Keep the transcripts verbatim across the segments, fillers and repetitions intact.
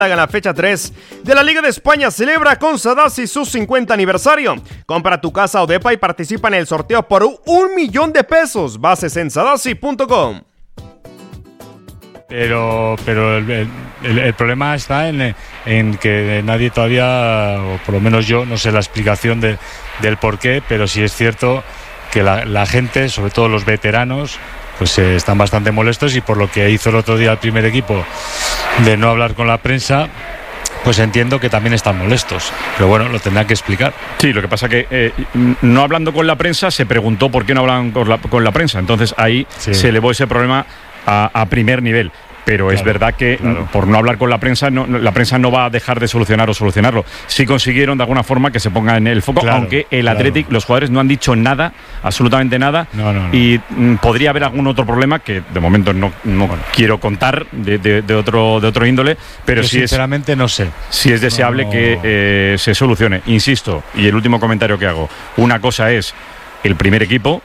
En la fecha tres de la Liga de España celebra con Sadasi su cincuenta aniversario. Compra tu casa o depa y participa en el sorteo por un millón de pesos. Bases en sadasi punto com. Pero, pero el, el, el problema está en, en que nadie todavía, o por lo menos yo, no sé la explicación de, del por qué, pero sí es cierto que la, la gente, sobre todo los veteranos, pues eh, están bastante molestos, y por lo que hizo el otro día el primer equipo de no hablar con la prensa, pues entiendo que también están molestos, pero bueno, lo tendrán que explicar. Sí, lo que pasa que eh, no hablando con la prensa, se preguntó por qué no hablan con la, con la prensa, entonces ahí sí se elevó ese problema a, a primer nivel. Pero claro, es verdad que claro, por no hablar con la prensa, no, la prensa no va a dejar de solucionar o solucionarlo. Sí consiguieron de alguna forma que se ponga en el foco, claro, aunque el claro. Athletic, los jugadores no han dicho nada, absolutamente nada, no, no, no. y mm, podría haber algún otro problema que de momento no, no bueno. quiero contar de, de, de, otro, de otro índole, pero Yo sí sinceramente es, no sé. Sí es deseable no. que eh, se solucione. Insisto, y el último comentario que hago, una cosa es el primer equipo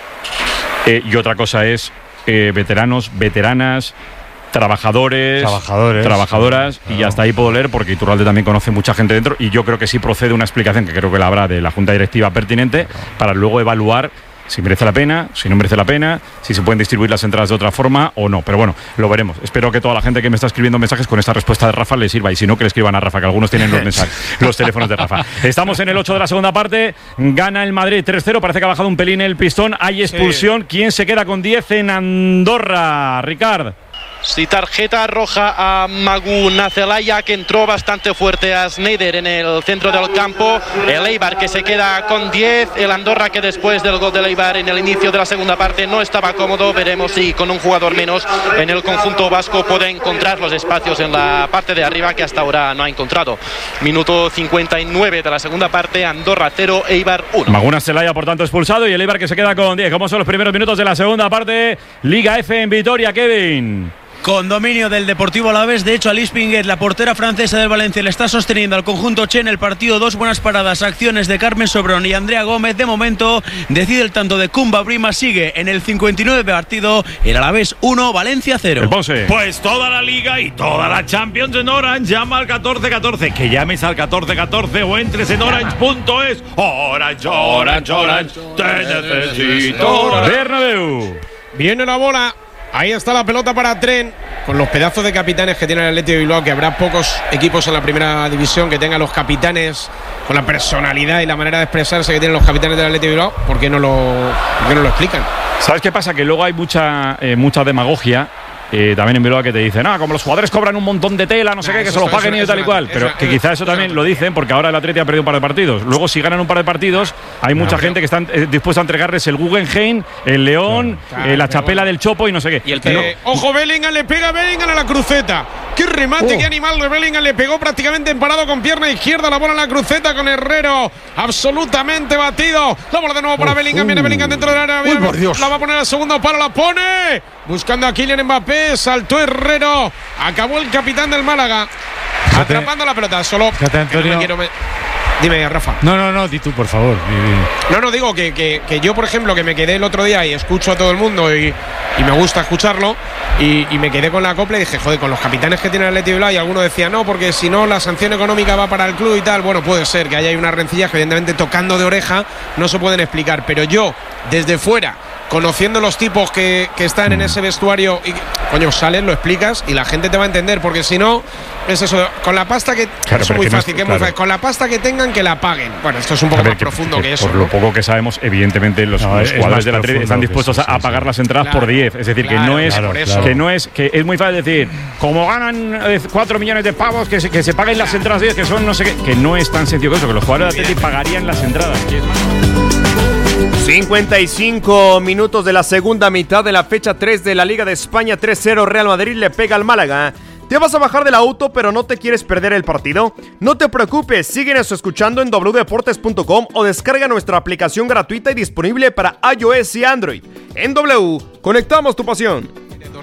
eh, y otra cosa es eh, veteranos, veteranas, Trabajadores, trabajadores, trabajadoras, claro. Y hasta ahí puedo leer porque Iturralde también conoce mucha gente dentro, y yo creo que sí procede una explicación que creo que la habrá de la Junta Directiva pertinente, claro, para luego evaluar si merece la pena, si no merece la pena, si se pueden distribuir las entradas de otra forma o no. Pero bueno, lo veremos. Espero que toda la gente que me está escribiendo mensajes con esta respuesta de Rafa le sirva, y si no, que le escriban a Rafa, que algunos tienen los mensajes, los teléfonos de Rafa. Estamos en el ocho de la segunda parte, gana el Madrid tres cero, parece que ha bajado un pelín el pistón, hay expulsión. Sí. ¿Quién se queda con diez en Andorra? Ricard. Sí, tarjeta roja a Magu Nacelaya, que entró bastante fuerte a Sneijder en el centro del campo. El Eibar que se queda con diez. El Andorra que después del gol del Eibar en el inicio de la segunda parte no estaba cómodo. Veremos si con un jugador menos en el conjunto vasco puede encontrar los espacios en la parte de arriba que hasta ahora no ha encontrado. Minuto cincuenta y nueve de la segunda parte, Andorra cero, Eibar uno. Magu Nacelaya por tanto expulsado, y el Eibar que se queda con diez. ¿Cómo son los primeros minutos de la segunda parte? Liga F en Vitoria, Kevin. Con dominio del Deportivo Alavés. De hecho, Alice Pinguet, la portera francesa del Valencia, le está sosteniendo al conjunto Che en el partido. Dos buenas paradas, acciones de Carmen Sobrón y Andrea Gómez. De momento decide el tanto de Kumba Brima. Sigue en el cincuenta y nueve partido el Alavés uno, Valencia cero. Pues toda la Liga y toda la Champions en Orange. Llama al catorce catorce. Que llames al catorce catorce o entres en orange punto es. Orange, Orange, Orange, te necesito. Bernabéu. Viene la bola. Ahí está la pelota para Tren, con los pedazos de capitanes que tiene el Athletic de Bilbao, que habrá pocos equipos en la primera división que tengan los capitanes con la personalidad y la manera de expresarse que tienen los capitanes del Athletic de Bilbao. ¿Por qué no lo, por qué no lo explican? ¿Sabes qué pasa? Que luego hay mucha, eh, mucha demagogia. Eh, también en Bilbao, que te dicen, ah, como los jugadores cobran un montón de tela, no sé nah, qué, que se lo paguen y tal y cual. Pero que quizás eso también lo dicen porque ahora el Atleti ha perdido un par de partidos. Luego, si ganan un par de partidos, hay mucha no, gente que está eh, dispuesta a entregarles el Guggenheim, el León, claro, eh, la chapela del Chopo y no sé qué. Y el que eh, no. Ojo, Bellingham le pega a Bellingham a la cruceta. Qué remate, oh. qué animal de Bellingham. Le pegó prácticamente emparado con pierna izquierda la bola en la cruceta con Herrero. Absolutamente batido. La bola de nuevo para oh, Bellingham. Uh. Viene Bellingham dentro del área. Uy, por Dios. La va a poner al segundo palo. La pone. Buscando a Kylian Mbappé. Saltó Herrero. Acabó el capitán del Málaga. Fíjate, atrapando la pelota. Solo. Fíjate, Antonio. No me quiero me... Dime, Rafa. No, no, no, di tú, por favor. No, no, digo que, que, que yo, por ejemplo, que me quedé el otro día y escucho a todo el mundo y, y me gusta escucharlo, y, y me quedé con la copla y dije, joder, con los capitanes que tiene el Athletic de Bilbao, y alguno decía, no, porque si no, la sanción económica va para el club y tal. Bueno, puede ser que haya unas rencillas que evidentemente tocando de oreja no se pueden explicar, pero yo, desde fuera, conociendo los tipos que, que están en ese vestuario, y coño, sales, lo explicas y la gente te va a entender, porque si no, es eso, con la pasta que, claro, eso es muy que fácil, no, que es claro. muy fácil, con la pasta que tengan, que la paguen. Bueno, esto es un poco ver, más que, profundo que, que eso. Por ¿no? lo poco que sabemos, evidentemente los, no, los jugadores del Athletic están dispuestos sí, a, a sí, pagar sí. las entradas Claro, por diez, es decir, claro, que no es claro, claro. que no es que es muy fácil decir, como ganan cuatro millones de pavos, que se, que se paguen las entradas diez, que son no sé qué, que no es tan sencillo que eso, que los jugadores del Athletic pagarían las entradas. cincuenta y cinco minutos de la segunda mitad de la fecha tres de la Liga de España. Tres cero, Real Madrid le pega al Málaga. ¿Te vas a bajar del auto pero no te quieres perder el partido? No te preocupes, síguenos escuchando en doble u deportes punto com o descarga nuestra aplicación gratuita y disponible para iOS y Android. En W, conectamos tu pasión.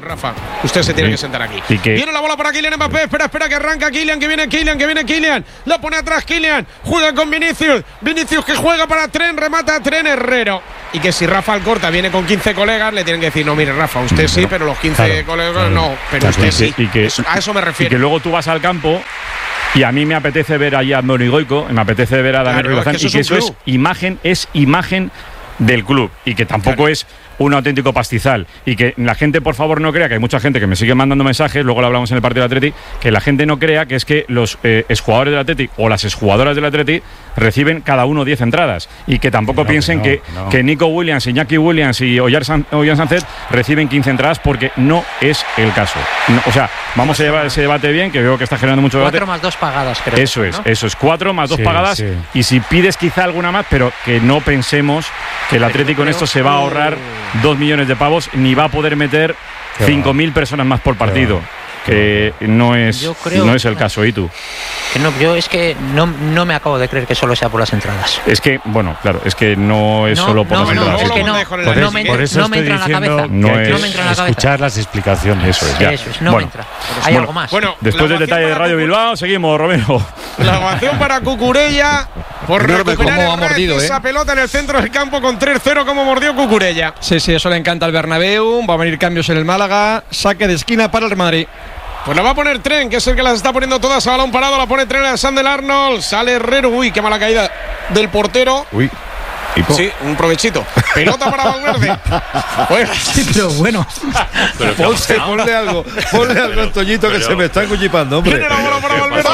Rafa, usted se tiene Sí. que sentar aquí. Y que- Viene la bola para Kylian Mbappé, espera, espera, que arranca Kylian, que viene Kylian, que viene Kylian, la pone atrás Kylian, juega con Vinicius, Vinicius que juega para Tren, remata a Tren Herrero. Y que si Rafa Alcorta viene con quince colegas, le tienen que decir, no, mire Rafa, usted sí, pero los quince Claro, colegas claro. no, pero Claro, usted y sí. que- y que- Eso- a eso me Y refiero. que luego tú vas al campo y a mí me apetece ver allí a Morigoico, me apetece ver a Daniel Claro, Ruiz es que y que eso eso es es un club. imagen, es imagen del club y que tampoco Claro. es un auténtico pastizal y que la gente por favor no crea, que hay mucha gente que me sigue mandando mensajes, luego lo hablamos en el partido del Atleti, que la gente no crea que es que los eh, exjugadores del Atleti o las exjugadoras del Atleti reciben cada uno diez entradas y que tampoco No, piensen que no, que, que no. que Nico Williams, Iñaki Williams y Ollán San- Ollán Sánchez reciben quince entradas, porque no es el caso. No, o sea, vamos a llevar ese debate bien, que veo que está generando mucho debate. Cuatro más dos pagadas, creo. Eso es, ¿no? eso es. Cuatro más dos Sí, pagadas. sí. Y si pides quizá alguna más, pero que no pensemos que el Atlético en esto se va a ahorrar dos millones de pavos, ni va a poder meter Qué cinco va. mil personas más por partido. va. Que no es, Yo creo- no es el caso, ¿y tú? Que no, yo es que no, no me acabo de creer que solo sea por las entradas. Es que, bueno, claro, es que no es No, solo por no, las no, entradas. es que no, Luego lo Por, mandáis no eso- me, por eso no me estoy entra en la diciendo cabeza. No que hay es- que no me entra en la cabeza. escuchar las explicaciones. Eso es, ya. Eso es, no Bueno, me entra. Hay bueno, algo más. Bueno, Después la del detalle de ovación Radio para Bilbao, seguimos, Romero. La ovación para Cucurella por Enorme recuperar cómo el ha mordido, reto, ¿eh? esa pelota en el centro del campo con tres cero como mordió Cucurella. Sí, sí, eso le encanta al Bernabéu. Va a venir cambios en el Málaga. Saque de esquina para el Real Madrid. Pues la va a poner Tren, que es el que las está poniendo todas a balón parado. La pone Tren a Sandel Arnold. Sale Herrero. Uy, qué mala caída del portero. Uy. Hipo. Sí, un provechito. Pelota para Valverde. Juega. Sí, pero bueno. Ponle, ponle algo, ponle algo a Antoñito que se me está encuchipando, hombre. Viene la bola para Valverde.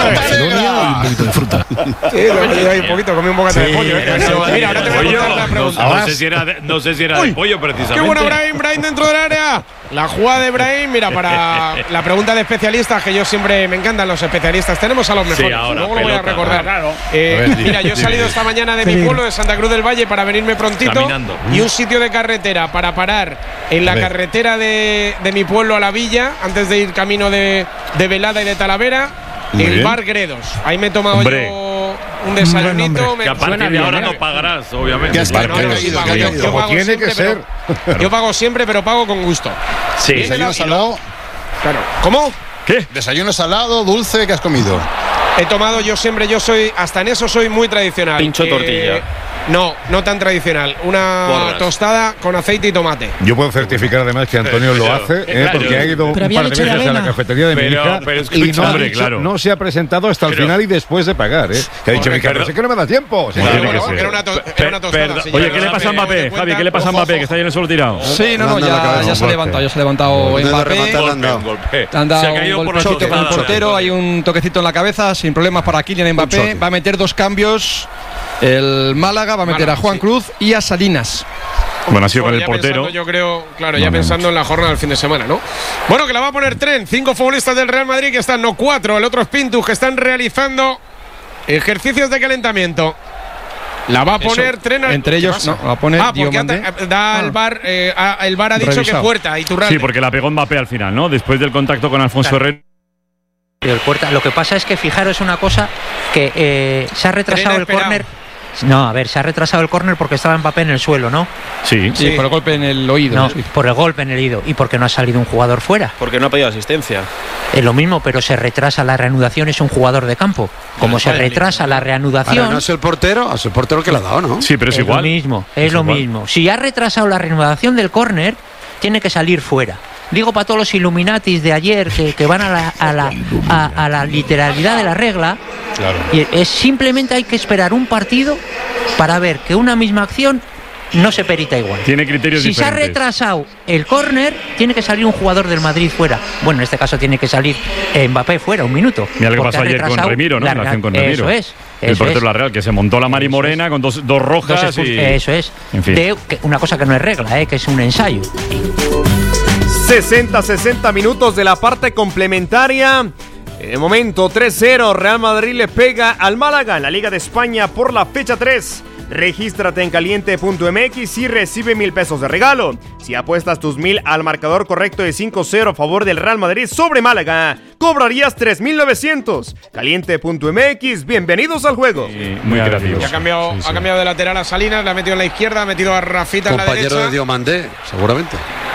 un poquito de fruta. Sí, lo que hay un poquito, comí un bocata de pollo. eh, que Eso, Mira, ahora te voy a pollo. contar la No, pregunta. no sé si era de, no sé si era de pollo precisamente. Qué bueno Brahim, Brahim dentro del área. La jugada de Brahim, mira, para la pregunta de especialistas, que yo siempre me encantan los especialistas. Tenemos a los mejores. Sí, ahora, Luego lo voy a pelota. recordar. Claro. Eh, A ver, dime, mira, yo he dime, salido dime. esta mañana de mi pueblo, de Santa Cruz del Valle, para venirme prontito. Caminando. Y un sitio de carretera para parar en la A ver. carretera de, de mi pueblo a la villa, antes de ir camino de, de Velada y de Talavera. Muy el bien. bar Gredos. Ahí me he tomado Hombre. yo un desayunito. me- Que a partir suena de bien, ahora ¿eh? no pagarás, obviamente. Ya está, No, que no, ha sí, caído, pago, que ha yo- caído. yo Como pago tiene siempre, que ser. pero- Yo pago siempre, pero pago con gusto. Sí. Viene la- Desayuno salado, Claro. ¿Cómo? ¿Qué? desayuno salado, dulce, ¿qué has comido? He tomado yo siempre, yo soy, hasta en eso soy muy tradicional. Pincho Eh, tortilla. No, no tan tradicional. Una Borras. tostada con aceite y tomate. Yo puedo certificar además que Antonio lo Claro, hace, ¿eh? claro. porque ha ido un Pero había par de leche de veces a la avena. cafetería de mi Pero- hija pero y escucha, no, ha hombre, dicho- claro. no se ha presentado hasta el Pero- final y después de pagar. ¿eh? Que ha dicho mi hija, Perdón. pero es que no me da tiempo. Sí, Como claro, tiene que bueno, ser. Era una, to- Per- era una tostada. perdón. sí, Oye, ya ¿qué le me pasa a doy Mbappé? cuenta. Javi, ¿qué le pasa a Mbappé? Que está ahí en el suelo tirado. Sí, no, no, Anda la ya, cabeza, ya se ha un levantado, ya se ha levantado Golpe de Mbappé. remate le han Golpe, dado. un golpe. Le han Se dado ha caído un por la golpe con el tostada. portero, hay un toquecito en la cabeza, sin problemas para Kylian Mbappé. choque. Va a meter dos cambios. El Málaga va a meter Málaga, a Juan sí. Cruz y a Salinas. Bueno, ha sido con Bueno, el ya portero. pensando, yo creo, claro, No, ya no, pensando en la jornada del fin de semana, ¿no? Bueno, que la va a poner Tren. Cinco futbolistas del Real Madrid que están, no cuatro, el otro es Pintus, que están realizando ejercicios de calentamiento. La va a poner Tren. al- Entre ¿Qué ellos, pasa? no, la va a poner Ah, porque Diomandé. ata- da el Ah. bar, eh, ah, el bar ha dicho Revisado. que puerta y Turralde. Sí, porque la pegó Mbappé al final, ¿no? Después del contacto con Alfonso Claro. Herrera. El puerta. Lo que pasa es que fijaros una cosa, que eh, se ha retrasado Tren el esperado. córner. No, a ver, se ha retrasado el córner porque estaba Mbappé en el suelo, ¿no? Sí. Sí, Sí. por el golpe en el oído. No, sí. por el golpe en el oído y porque no ha salido un jugador fuera. Porque no ha pedido asistencia. Es lo mismo, pero se retrasa la reanudación, es un jugador de campo. Como se retrasa la reanudación, Ahora, no es el portero, es el portero que le ha dado, ¿no? Sí, pero es, es igual. lo mismo, es, Es lo igual. mismo. Si ha retrasado la reanudación del córner, tiene que salir fuera. Digo para todos los Illuminatis de ayer que, que van a la, a, la, a, a la literalidad de la regla. Y es simplemente hay que esperar un partido para ver que una misma acción no se perita igual. Tiene criterios Si se ha diferentes. retrasado el córner, tiene que salir un jugador del Madrid fuera. Bueno, en este caso tiene que salir eh, Mbappé fuera, un minuto. Mira lo que porque pasó ha ayer con retrasado Remiro, ¿no? la En la rea- acción con Remiro. Eso es. El eso portero es. de la Real, que se montó la Mari Eso Morena con dos, dos rojas. Dos expul- y... Eso es. En fin. De- que- una cosa que no es regla, eh, que es un ensayo. sesenta sesenta minutos de la parte complementaria. De momento tres cero, Real Madrid le pega al Málaga en la Liga de España por la fecha tres. Regístrate en caliente punto m x y recibe mil pesos de regalo. Si apuestas tus mil al marcador correcto de cinco cero a favor del Real Madrid sobre Málaga, cobrarías tres mil novecientos. caliente punto m x, bienvenidos al juego. Sí, muy Ya creativo. Y ha cambiado, Sí, sí. ha cambiado de lateral a Salinas, le ha metido en la izquierda, ha metido a Rafita en la Compañero derecha. de Diomandé, seguramente.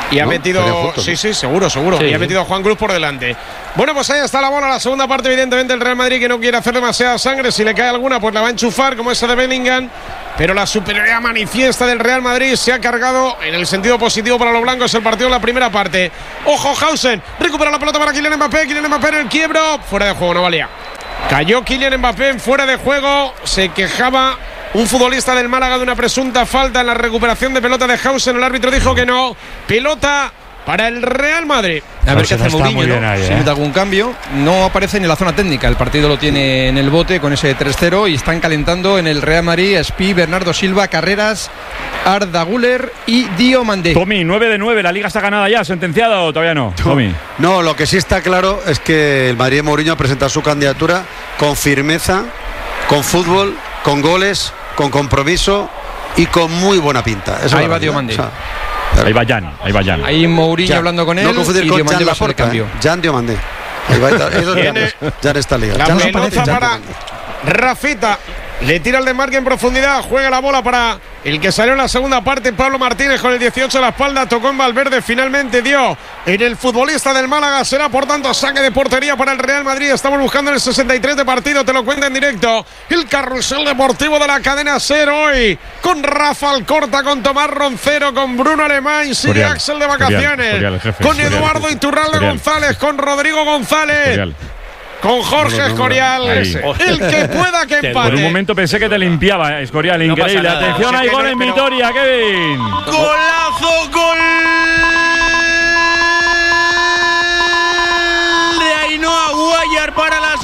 Y ha ¿no? metido, Justo, sí, ¿no? sí, seguro, seguro. Sí. Y ha metido a Juan Cruz por delante. Bueno, pues ahí está la bola, la segunda parte, evidentemente el Real Madrid que no quiere hacer demasiada sangre. Si le cae alguna, pues la va a enchufar, como esa de Bellingham. Pero la superioridad manifiesta del Real Madrid se ha cargado en el sentido positivo para los blancos el partido en la primera parte. Ojo, Hausen, recupera la pelota para Kylian Mbappé. Kylian Mbappé en el quiebro, fuera de juego, no valía. Cayó Kylian Mbappé fuera de juego. Se quejaba un futbolista del Málaga de una presunta falta en la recuperación de pelota de Hausen. El árbitro dijo que no. Pelota para el Real Madrid. A ver Pues qué no hace está muy Mourinho, bien ¿no? ahí, Si ¿eh? mete algún cambio. No aparece ni en la zona técnica. El partido lo tiene en el bote con ese tres cero y están calentando en el Real Madrid Espi, Bernardo Silva, Carreras, Arda Güler y Diomandé. Tommy, nueve de nueve, la liga está ganada ya, sentenciada o todavía no. Tommy. No, lo que sí está claro es que el Madrid de Mourinho ha presentado su candidatura con firmeza, con fútbol, con goles, con compromiso y con muy buena pinta. Eso Ahí es va la Diomandé. realidad. O sea, Ahí va Jan, ahí va Jan. Ahí Mourinho Jan. hablando con él No confundir y con Diomandé Jan va sobre Laporta, cambio. ¿eh? Jan Diomandé. Ahí va, ahí es donde Tiene Jan- Jan está liga. La Jan pelota aparece, Jan para Diomandé. Rafita. Le tira el desmarque en profundidad. Juega la bola para el que salió en la segunda parte. Pablo Martínez con el dieciocho a la espalda. Tocó en Valverde. Finalmente dio en el futbolista del Málaga. Será por tanto saque de portería para el Real Madrid. Estamos buscando el sesenta y tres de partido. Te lo cuenta en directo. El carrusel deportivo de la cadena Ser hoy. Con Rafa Alcorta, con Tomás Roncero, con Bruno Alemán. Sigue Escorial, Axel de Escorial, vacaciones. Escorial, el jefe, con Escorial. Eduardo Iturralde Escorial. González. Con Rodrigo González. Escorial. Con Jorge Escorial. Ahí. El que pueda que empate. Por un momento pensé que te limpiaba, Escorial, No pasa increíble. nada. Atención, No, hay sí, gol pero- en pero- Vitoria, Kevin. ¡Golazo! ¡Gol! De Ainhoa Guayar para las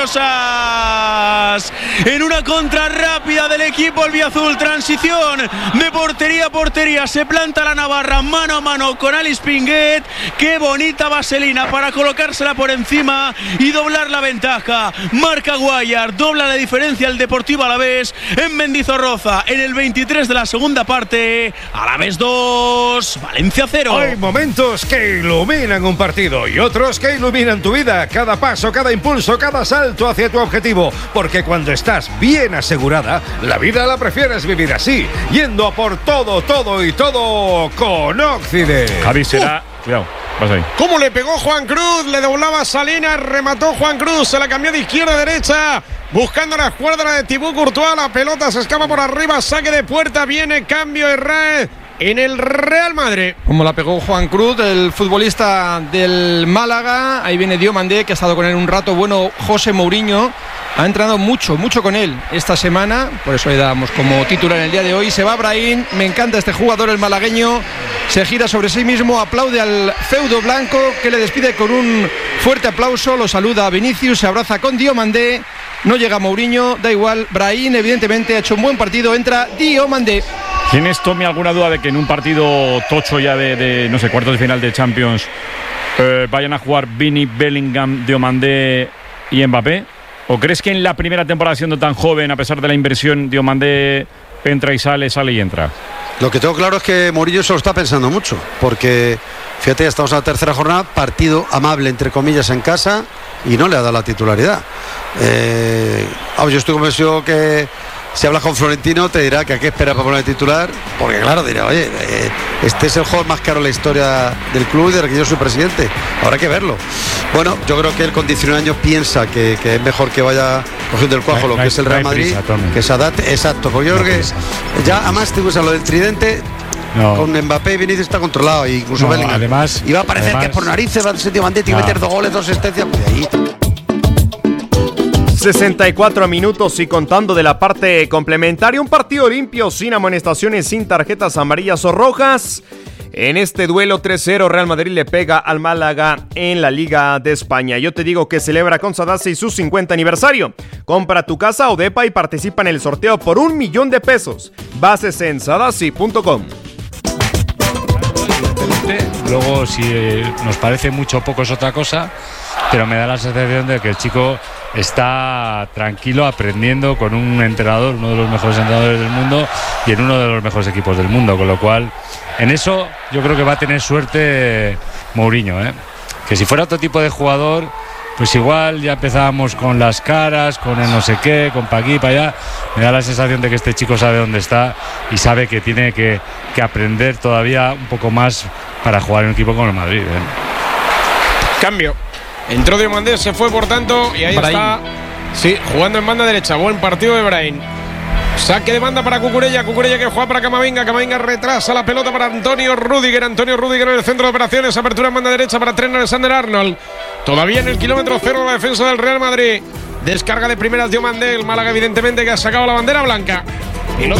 gloriosas. En una contra rápida del equipo albiazul. Transición de portería a portería. Se planta la Navarra mano a mano con Alice Pinguet. Qué bonita vaselina para colocársela por encima y doblar la ventaja. Marca Guayar, dobla la diferencia el Deportivo Alavés en Mendizorroza en el veintitrés de la segunda parte. Alavés dos, Valencia cero. Hay momentos que iluminan un partido y otros que iluminan tu vida. Cada paso, cada impulso, cada salto hacia tu objetivo. Porque cuando estás bien asegurada, la vida la prefieres vivir así, yendo a por todo, todo y todo con Occident. Javi será. Cuidado, vas ahí. ¿Cómo le pegó Juan Cruz? Le doblaba Salinas, remató Juan Cruz, se la cambió de izquierda a derecha, buscando la escuadra de Thibaut Courtois. La pelota se escapa por arriba, saque de puerta, viene cambio de red en el Real Madrid. Como la pegó Juan Cruz, el futbolista del Málaga. Ahí viene Diomandé, que ha estado con él un rato. Bueno, José Mourinho ha entrenado mucho, mucho con él esta semana. Por eso le damos como titular en el día de hoy. Se va Brahim, me encanta este jugador, el malagueño. Se gira sobre sí mismo, aplaude al feudo blanco, que le despide con un fuerte aplauso. Lo saluda a Vinicius, se abraza con Diomandé. No llega Mourinho, da igual. Brahim evidentemente ha hecho un buen partido. Entra Diomandé. ¿Tienes, Tommy, alguna duda de que en un partido tocho ya de, de no sé, cuartos de final de Champions eh, vayan a jugar Vini, Bellingham, Diomandé y Mbappé? ¿O crees que en la primera temporada, siendo tan joven, a pesar de la inversión, Diomandé entra y sale, sale y entra? Lo que tengo claro es que Mourinho se lo está pensando mucho, porque fíjate, ya estamos en la tercera jornada, partido amable entre comillas en casa y no le ha dado la titularidad. Eh, vamos, yo estoy convencido que si hablas con Florentino te dirá que a qué espera para poner titular, porque claro, dirá, oye, eh, este es el jugador más caro en la historia del club y del que yo soy presidente, habrá que verlo. Bueno, yo creo que él con diecinueve años piensa que, que es mejor que vaya cogiendo el cuajo No hay- lo no que hay- es el no Real hay Madrid, prisa, Tommy. que se adapte, exacto, porque yo No creo que prisa. ya además te gusta lo del tridente. No. Con Mbappé y Vinicius está controlado, e incluso No, Bellingham. además- y va a parecer además- que por narices va a ser Mandé, tiene que No. meter dos goles, dos asistencias. Pues ahí. sesenta y cuatro minutos y contando de la parte complementaria, un partido limpio, sin amonestaciones, sin tarjetas amarillas o rojas. En este duelo tres cero, Real Madrid le pega al Málaga en la Liga de España. Yo te digo que celebra con Sadasi su cincuenta aniversario. Compra tu casa o depa y participa en el sorteo por un millón de pesos. Bases en sadasi punto com. Luego, si eh, nos parece mucho o poco es otra cosa, pero me da la sensación de que el chico está tranquilo aprendiendo con un entrenador, uno de los mejores entrenadores del mundo y en uno de los mejores equipos del mundo, con lo cual en eso yo creo que va a tener suerte Mourinho, ¿eh? Que si fuera otro tipo de jugador pues igual ya empezábamos con las caras, con el no sé qué, con pa' aquí, pa' allá. Me da la sensación de que este chico sabe dónde está y sabe que tiene que, que aprender todavía un poco más para jugar en un equipo como el Madrid, ¿eh? Cambio. Entró Diomandé, se fue por tanto y ahí Brahim. Está. Sí, jugando en banda derecha. Buen partido de Brahim. Saque de banda para Cucurella, Cucurella que juega para Camavinga, Camavinga retrasa la pelota para Antonio Rüdiger, Antonio Rüdiger en el centro de operaciones, apertura en banda derecha para Trent Alexander-Arnold, todavía en el kilómetro cero la defensa del Real Madrid, descarga de primeras Diomandé, el Málaga evidentemente que ha sacado la bandera blanca. Pelota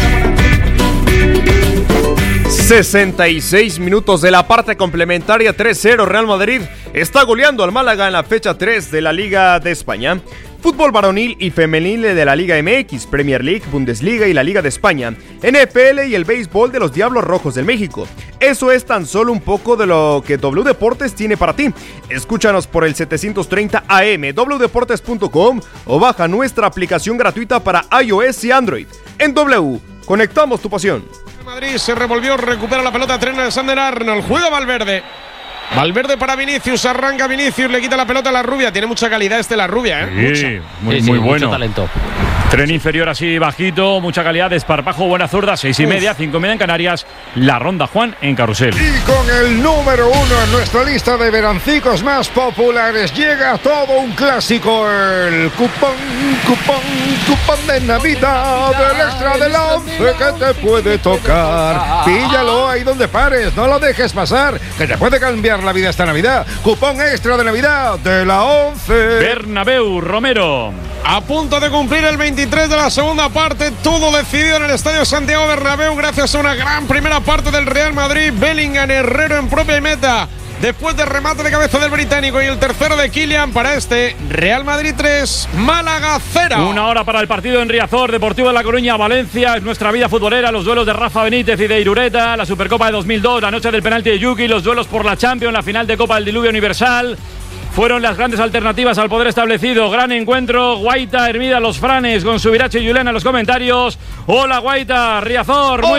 para... sesenta y seis minutos de la parte complementaria, tres cero Real Madrid está goleando al Málaga en la fecha tres de la Liga de España. Fútbol varonil y femenil de la Liga M X, Premier League, Bundesliga y la Liga de España, N F L y el béisbol de los Diablos Rojos del México. Eso es tan solo un poco de lo que W Deportes tiene para ti. Escúchanos por el setecientos treinta A M, doble u deportes punto com o baja nuestra aplicación gratuita para iOS y Android. En W, conectamos tu pasión. Madrid se revolvió, recupera la pelota Trent Alexander-Arnold, juega Valverde. Valverde para Vinicius, arranca Vinicius, le quita la pelota a la rubia. Tiene mucha calidad este la rubia, ¿eh? Sí, mucha. muy, sí, sí, muy bueno. Mucho talento. Tren inferior así bajito, mucha calidad, desparpajo, buena zurda, seis y media, cinco y media en Canarias. La ronda Juan en Carrusel. Y con el número uno en nuestra lista de verancicos más populares llega todo un clásico, el cupón, cupón, cupón de Navidad, del extra de la once que te puede tocar. Píllalo ahí donde pares, no lo dejes pasar, que te puede cambiar la vida esta Navidad. Cupón extra de Navidad de la once. Bernabéu, Romero. A punto de cumplir el veintitrés de la segunda parte, todo decidido en el Estadio Santiago Bernabéu gracias a una gran primera parte del Real Madrid. Bellingham, Herrero en propia meta, después de remate de cabeza del británico y el tercero de Kylian para este Real Madrid tres, Málaga cero. Una hora para el partido en Riazor, Deportivo de La Coruña, Valencia, es nuestra vida futbolera, los duelos de Rafa Benítez y de Irureta, la Supercopa de dos mil dos, la noche del penalti de Yuki, los duelos por la Champions, la final de Copa del Diluvio Universal. Fueron las grandes alternativas al poder establecido. Gran encuentro. Guaita, Hermida, Los Franes, con Subirache y Julián en los comentarios. Hola Guaita, Riazor, muy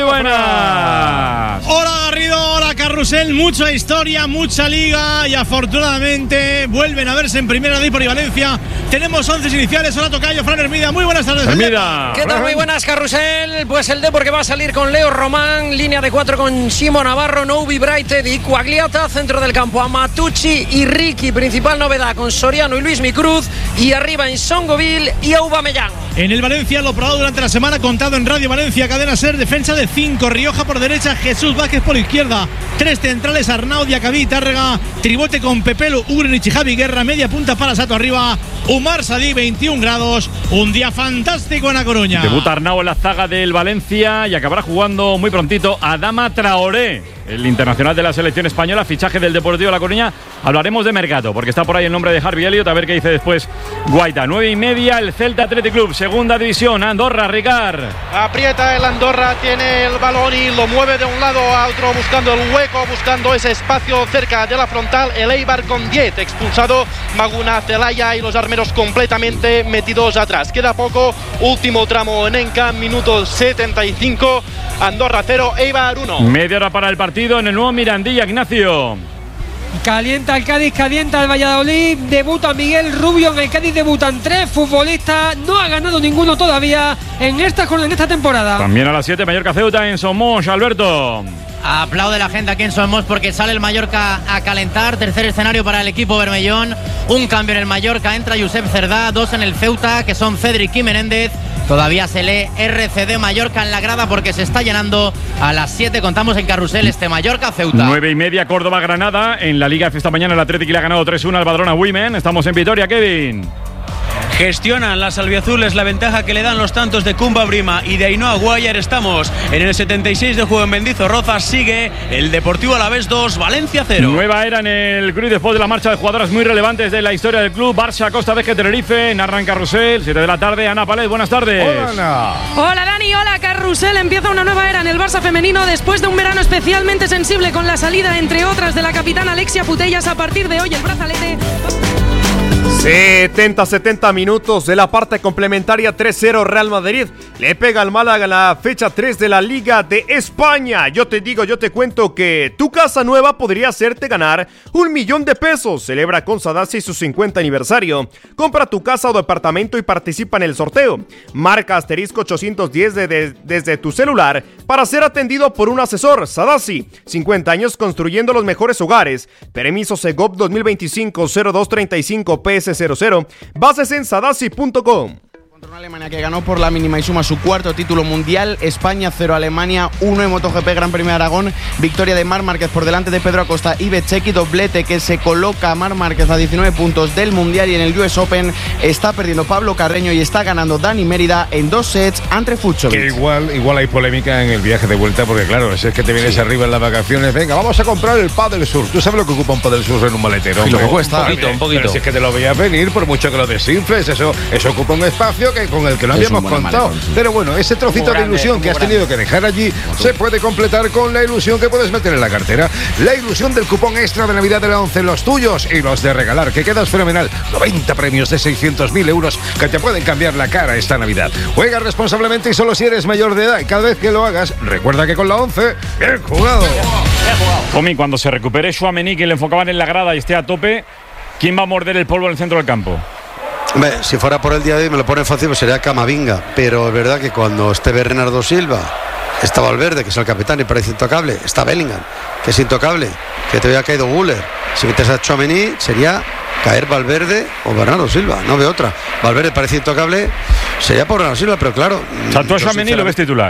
buenas. Hola Garrido, hola Carrusel. Mucha historia, mucha liga y afortunadamente vuelven a verse en Primera División y Valencia. Tenemos once iniciales. Hola Tocayo, Fran Hermida. Muy buenas tardes. Hermida. ¿Qué tal? Muy buenas, Carrusel. Pues el Depor que va a salir con Leo Román, línea de cuatro con Simo Navarro, Noubi, Brighted y Quagliata, centro del campo Amatucci y Ricky, principal novedad con Soriano y Luis Micruz, y arriba en Songoville y Aubameyang. En el Valencia, lo probado durante la semana, contado en Radio Valencia, Cadena Ser, defensa de cinco, Rioja por derecha, Jesús Vázquez por izquierda, tres centrales, Arnau, Diacabí, Tárrega, tribote con Pepelu, Ugrenich y Javi Guerra, media punta para Sato arriba, Umar Sadí, veintiún grados, un día fantástico en A Coruña. Debuta Arnau en la zaga del Valencia y acabará jugando muy prontito Adama Traoré, el internacional de la selección española, fichaje del Deportivo de La Coruña. Hablaremos de mercado, porque está por ahí el nombre de Harvey Elliott, a ver qué dice después Guaita. Nueve y media, el Celta Athletic Club, segunda división, Andorra, Ricard. Aprieta el Andorra, tiene el balón y lo mueve de un lado a otro, buscando el hueco, buscando ese espacio cerca de la frontal. El Eibar con diez, expulsado Maguna Celaya y los armeros completamente metidos atrás. Queda poco, último tramo en Enca, minuto setenta y cinco, Andorra cero, Eibar uno. Media hora para el partido en el nuevo Mirandilla, Ignacio. Calienta el Cádiz, calienta el Valladolid, debuta Miguel Rubio, en el Cádiz debutan tres futbolistas, no ha ganado ninguno todavía en esta, en esta temporada. También a las siete, Mallorca Ceuta en Somos, Alberto. Aplaude la gente aquí en Somos porque sale el Mallorca a calentar. Tercer escenario para el equipo bermellón. Un cambio en el Mallorca, entra Josep Cerdá. Dos en el Ceuta, que son Cedric y Menéndez. Todavía se lee R C D Mallorca en la grada porque se está llenando. A las siete contamos en Carrusel este Mallorca-Ceuta. nueve y media, Córdoba-Granada. En la Liga F esta mañana el Atlético le ha ganado tres uno al Badalona Women. Estamos en Vitoria, Kevin. Gestionan las albiazules la ventaja que le dan los tantos de Kumba Brima y de Ainhoa Guayar. Estamos en el setenta y seis de juego en Mendizorroza. Sigue el Deportivo Alavés dos, Valencia cero. Nueva era en el Cruz después de la marcha de jugadoras muy relevantes de la historia del club. Barça, Costa Vega, Tenerife, narran Carrusel, siete de la tarde. Ana Palet, buenas tardes. Hola, Ana. Hola, Dani, hola, Carrusel. Empieza una nueva era en el Barça femenino después de un verano especialmente sensible con la salida, entre otras, de la capitana Alexia Putellas. A partir de hoy el brazalete... setenta a setenta minutos de la parte complementaria. Tres cero Real Madrid le pega al Málaga en la fecha tres de la Liga de España. Yo te digo, yo te cuento que tu casa nueva podría hacerte ganar un millón de pesos. Celebra con Sadasi su cincuenta aniversario. Compra tu casa o departamento y participa en el sorteo. Marca asterisco ochocientos diez de, de, desde tu celular para ser atendido por un asesor. Sadasi, cincuenta años construyendo los mejores hogares. Permiso Segov dos mil veinticinco cero dos treinta y cinco P S cero cero. Bases en sadasi punto com. Contra una Alemania que ganó por la mínima y suma su cuarto título mundial. España cero, Alemania uno en MotoGP Gran Premio de Aragón. Victoria de Marc Márquez por delante de Pedro Acosta y Bezzecchi. Doblete que se coloca a Marc Márquez a diecinueve puntos del mundial. Y en el U S Open está perdiendo Pablo Carreño y está ganando Dani Mérida en dos sets ante Fucsovics. Que igual, igual hay polémica en el viaje de vuelta, porque claro, si es que te vienes sí. arriba en las vacaciones, venga, vamos a comprar el Padel Sur. ¿Tú sabes lo que ocupa un Padel Sur en un maletero? Y lo que cuesta. Un poquito, un poquito. Pero si es que te lo veías venir, por mucho que lo desinfles, eso, eso ocupa un espacio que con el que no había hemos contado, maletón, sí. Pero bueno, ese trocito grande, de ilusión que has grande. tenido que dejar allí se puede completar con la ilusión que puedes meter en la cartera. La ilusión del cupón extra de Navidad de la once, los tuyos y los de regalar, que quedas fenomenal. noventa premios de seiscientos mil euros que te pueden cambiar la cara esta Navidad. Juega responsablemente y solo si eres mayor de edad, y cada vez que lo hagas, recuerda que con la once, bien jugado. Omi, cuando se recupere Tchouaméni, que le enfocaban en la grada y esté a tope, ¿quién va a morder el polvo en el centro del campo? Hombre, si fuera por el día de hoy me lo pone fácil, pues sería Camavinga. Pero es verdad que cuando esté Bernardo Silva, está Valverde, que es el capitán y parece intocable, está Bellingham, que es intocable, que te había caído Güler. Si metes a Tchouaméni sería caer Valverde o Bernardo Silva, no veo otra. Valverde parece intocable, sería por Bernardo Silva, pero claro. O sea, tú a Tchouaméni lo ves titular.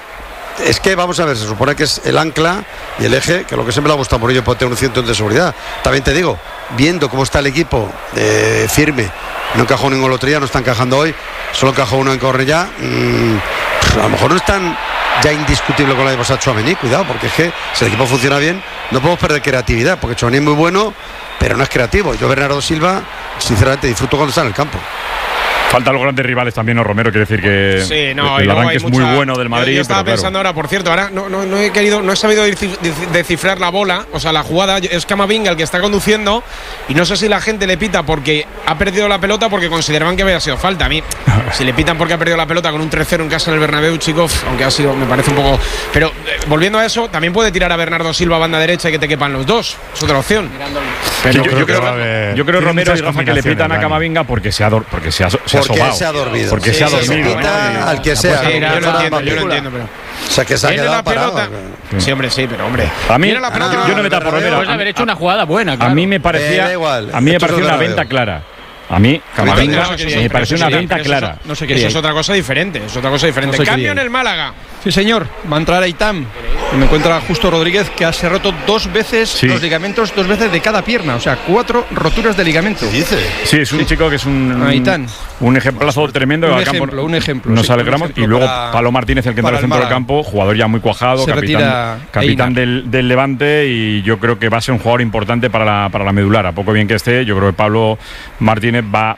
Es que vamos a ver, se supone que es el ancla y el eje, que lo que siempre le ha gustado a Murillo puede tener un ciento de seguridad. También te digo, viendo cómo está el equipo eh, firme, no encajó ningún otro día, no está encajando hoy, solo encajó uno en Cornellá. Mmm, a lo mejor no es tan ya indiscutible con la de pasar Tchouaméni, cuidado, porque es que si el equipo funciona bien, no podemos perder creatividad, porque Tchouaméni es muy bueno, pero no es creativo. Yo, Bernardo Silva, sinceramente disfruto cuando está en el campo. Faltan los grandes rivales también, ¿no, Romero? Quiere decir que sí, no, el arranque es mucha, muy bueno del Madrid. Yo, yo estaba pero pensando claro. ahora, por cierto, ahora no, no, no he querido, no he sabido descifrar la bola, o sea, la jugada. Es Camavinga el que está conduciendo y no sé si la gente le pita porque ha perdido la pelota porque consideraban que había sido falta. A mí, si le pitan porque ha perdido la pelota con un tres cero en casa en el Bernabéu, chicos, aunque ha sido, me parece un poco. Pero eh, volviendo a eso, también puede tirar a Bernardo Silva a banda derecha y que te quepan los dos. Es otra opción. Pero yo, yo, yo, creo, yo creo, Romero y Rafa, que le pitan a Camavinga porque se ha, dor, porque se ha, se ha porque sobado. se ha dormido. Porque sí, se ha sí, dormido. Se pita al que sea. Sí, yo, lo entiendo, yo lo entiendo, pero. O sea, que se ha Viene quedado la pelota. parado. Sí, hombre, sí, pero hombre. A mí, la pelota, yo, yo no me tapo, Romero. Puedes haber hecho una jugada buena, claro. A mí me parecía, eh, igual. a mí me Esto pareció una venta clara. A mí, Camavinga, me pareció una venta clara. No se quería. Eso es otra cosa diferente. Es otra cosa diferente. No Cambio en el Málaga. Sí, señor. Va a entrar Aitam. Y me encuentra Justo Rodríguez, que se ha roto dos veces sí. los ligamentos, dos veces de cada pierna. O sea, cuatro roturas de ligamento. ¿Qué dice? Sí, es un sí. chico que es un, Aitam. un ejemplazo tremendo. Un al ejemplo, campo, un ejemplo. Nos sí, alegramos. Un y luego para, Pablo Martínez, el que entra en el centro del campo, jugador ya muy cuajado, se capitán, capitán del, del Levante. Y yo creo que va a ser un jugador importante para la, para la medular. A poco bien que esté, yo creo que Pablo Martínez va.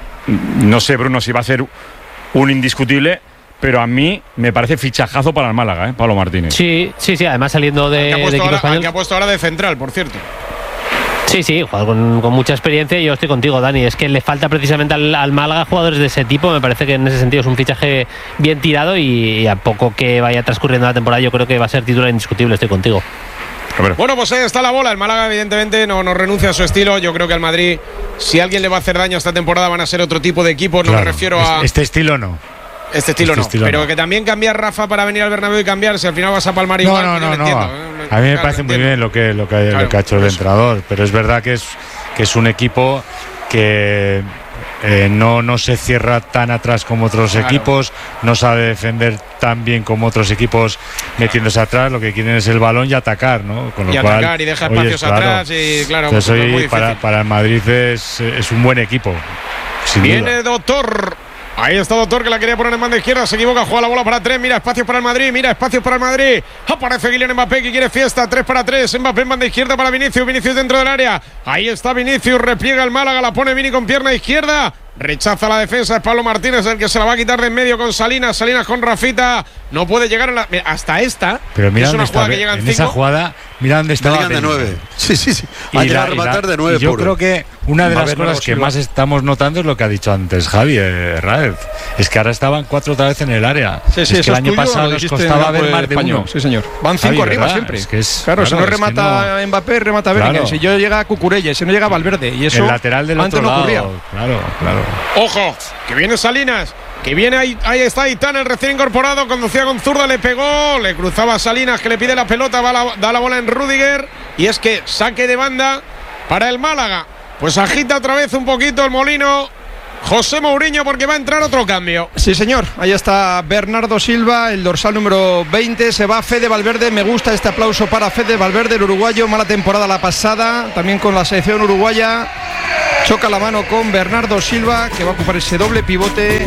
No sé, Bruno, si va a ser un indiscutible, pero a mí me parece fichajazo para el Málaga, ¿eh? Pablo Martínez. Sí, sí, sí, además saliendo de, de equipo ahora, español. Que ha puesto ahora de central, por cierto. Sí, sí, jugador con, con mucha experiencia y yo estoy contigo, Dani. Es que le falta precisamente al, al Málaga jugadores de ese tipo. Me parece que en ese sentido es un fichaje bien tirado y, y a poco que vaya transcurriendo la temporada yo creo que va a ser titular indiscutible, estoy contigo. Bueno, pues ahí está la bola. El Málaga evidentemente no, no renuncia a su estilo. Yo creo que al Madrid, si alguien le va a hacer daño esta temporada, van a ser otro tipo de equipos. No claro, me refiero a... Este estilo no. Este estilo este no. Estilo pero no. Que también cambiar Rafa para venir al Bernabéu y cambiar, si al final vas a palmar igual, no, no, no, no, no. Entiendo, ¿eh? A mí me claro, parece muy bien lo que, lo que, claro, lo que ha hecho el entrenador. Pero es verdad que es, que es un equipo que... Eh, no, no se cierra tan atrás como otros claro. equipos, no sabe defender tan bien como otros equipos metiéndose atrás, lo que quieren es el balón y atacar, ¿no? Con lo y cual, atacar y deja espacios claro, atrás y claro, entonces pues, hoy para, para el Madrid es, es un buen equipo. Viene duda. Doctor. Ahí está Doctor, que la quería poner en banda izquierda, se equivoca, juega la bola para tres, mira espacios para el Madrid, mira espacios para el Madrid, aparece Kylian Mbappé que quiere fiesta, tres para tres, Mbappé en banda izquierda para Vinicius, Vinicius dentro del área, ahí está Vinicius, repliega el Málaga, la pone Vini con pierna izquierda, rechaza la defensa, es Pablo Martínez el que se la va a quitar de en medio con Salinas, Salinas con Rafita, no puede llegar a la, hasta esta, pero mira es una está, jugada que llegan en cinco. esa jugada, mira dónde está de nueve, sí, sí, sí, y, la, y, la, de nueve y yo puro. creo que una de las cosas que más estamos notando es lo que ha dicho antes Javi eh, Raez. Es que ahora estaban cuatro otra vez en el área. Sí, sí, es que el año pasado les costaba ver más de uno. Sí, señor. Van cinco Javi, arriba ¿verdad? siempre. Es que es, claro, claro, si no es remata que no... Mbappé, remata Bellingham. Claro. Si yo llega Cucurella, si no llega Valverde. Y eso el lateral del antes otro no lado. ocurría. Claro, claro. Ojo, que viene Salinas. Que viene ahí, ahí está Aitán, el recién incorporado, conducía con zurda, le pegó, le cruzaba a Salinas, que le pide la pelota, va la, da la bola en Rüdiger, y es que saque de banda para el Málaga. Pues agita otra vez un poquito el molino José Mourinho, porque va a entrar otro cambio. Sí, señor, ahí está Bernardo Silva, el dorsal número veinte, se va Fede Valverde. Me gusta este aplauso para Fede Valverde, el uruguayo, mala temporada la pasada, también con la selección uruguaya. Choca la mano con Bernardo Silva, que va a ocupar ese doble pivote.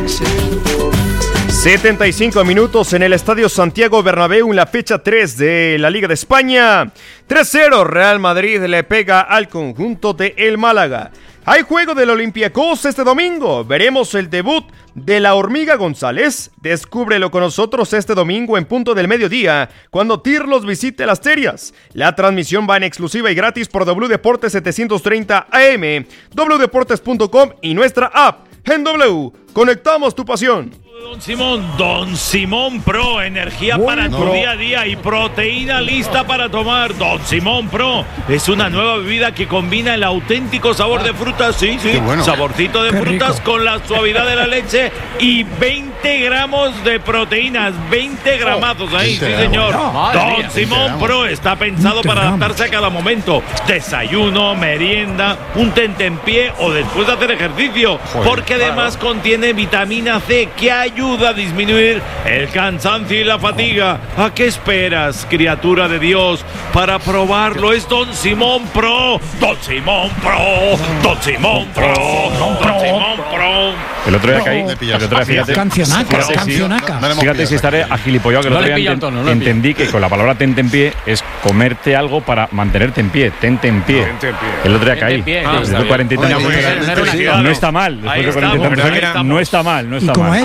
setenta y cinco minutos en el Estadio Santiago Bernabéu en la fecha tres de la Liga de España. tres cero, Real Madrid le pega al conjunto de el Málaga. Hay juego del Olympiacos este domingo. Veremos el debut de la Hormiga González. Descúbrelo con nosotros este domingo en punto del mediodía, cuando Tirlos visite las Terias. La transmisión va en exclusiva y gratis por W Deportes setecientos treinta A M, w deportes punto com y nuestra app. En W, conectamos tu pasión. Don Simón, Don Simón Pro, energía bueno, para tu no. día a día y proteína lista para tomar. Don Simón Pro es una nueva bebida que combina el auténtico sabor de frutas, sí, sí, bueno. saborcito de Qué frutas rico. Con la suavidad de la leche y veinte gramos de proteínas, veinte gramazos ahí, sí señor. No, Don mía, Simón Pro está pensado para adaptarse a cada momento, desayuno, merienda, un tentempié o después de hacer ejercicio, Joder, porque además claro. contiene vitamina C que hay ayuda a disminuir el cansancio y la fatiga. ¿A qué esperas, criatura de Dios, para probarlo? Es Don Simón Pro, Don Simón Pro, Don Simón Pro, Don Simón Pro. El otro día caí, el otro día, fíjate, cancionaca, fíjate, cancionaca. Sí, fíjate si estaré agilipollado, que el otro día enten, entendí que con la palabra tente en pie es comerte algo para mantenerte en pie, tente en pie. El otro día caí, después de cuarenta y tantos años, no está mal, después de cuarenta y tantos años, no está mal, no está mal.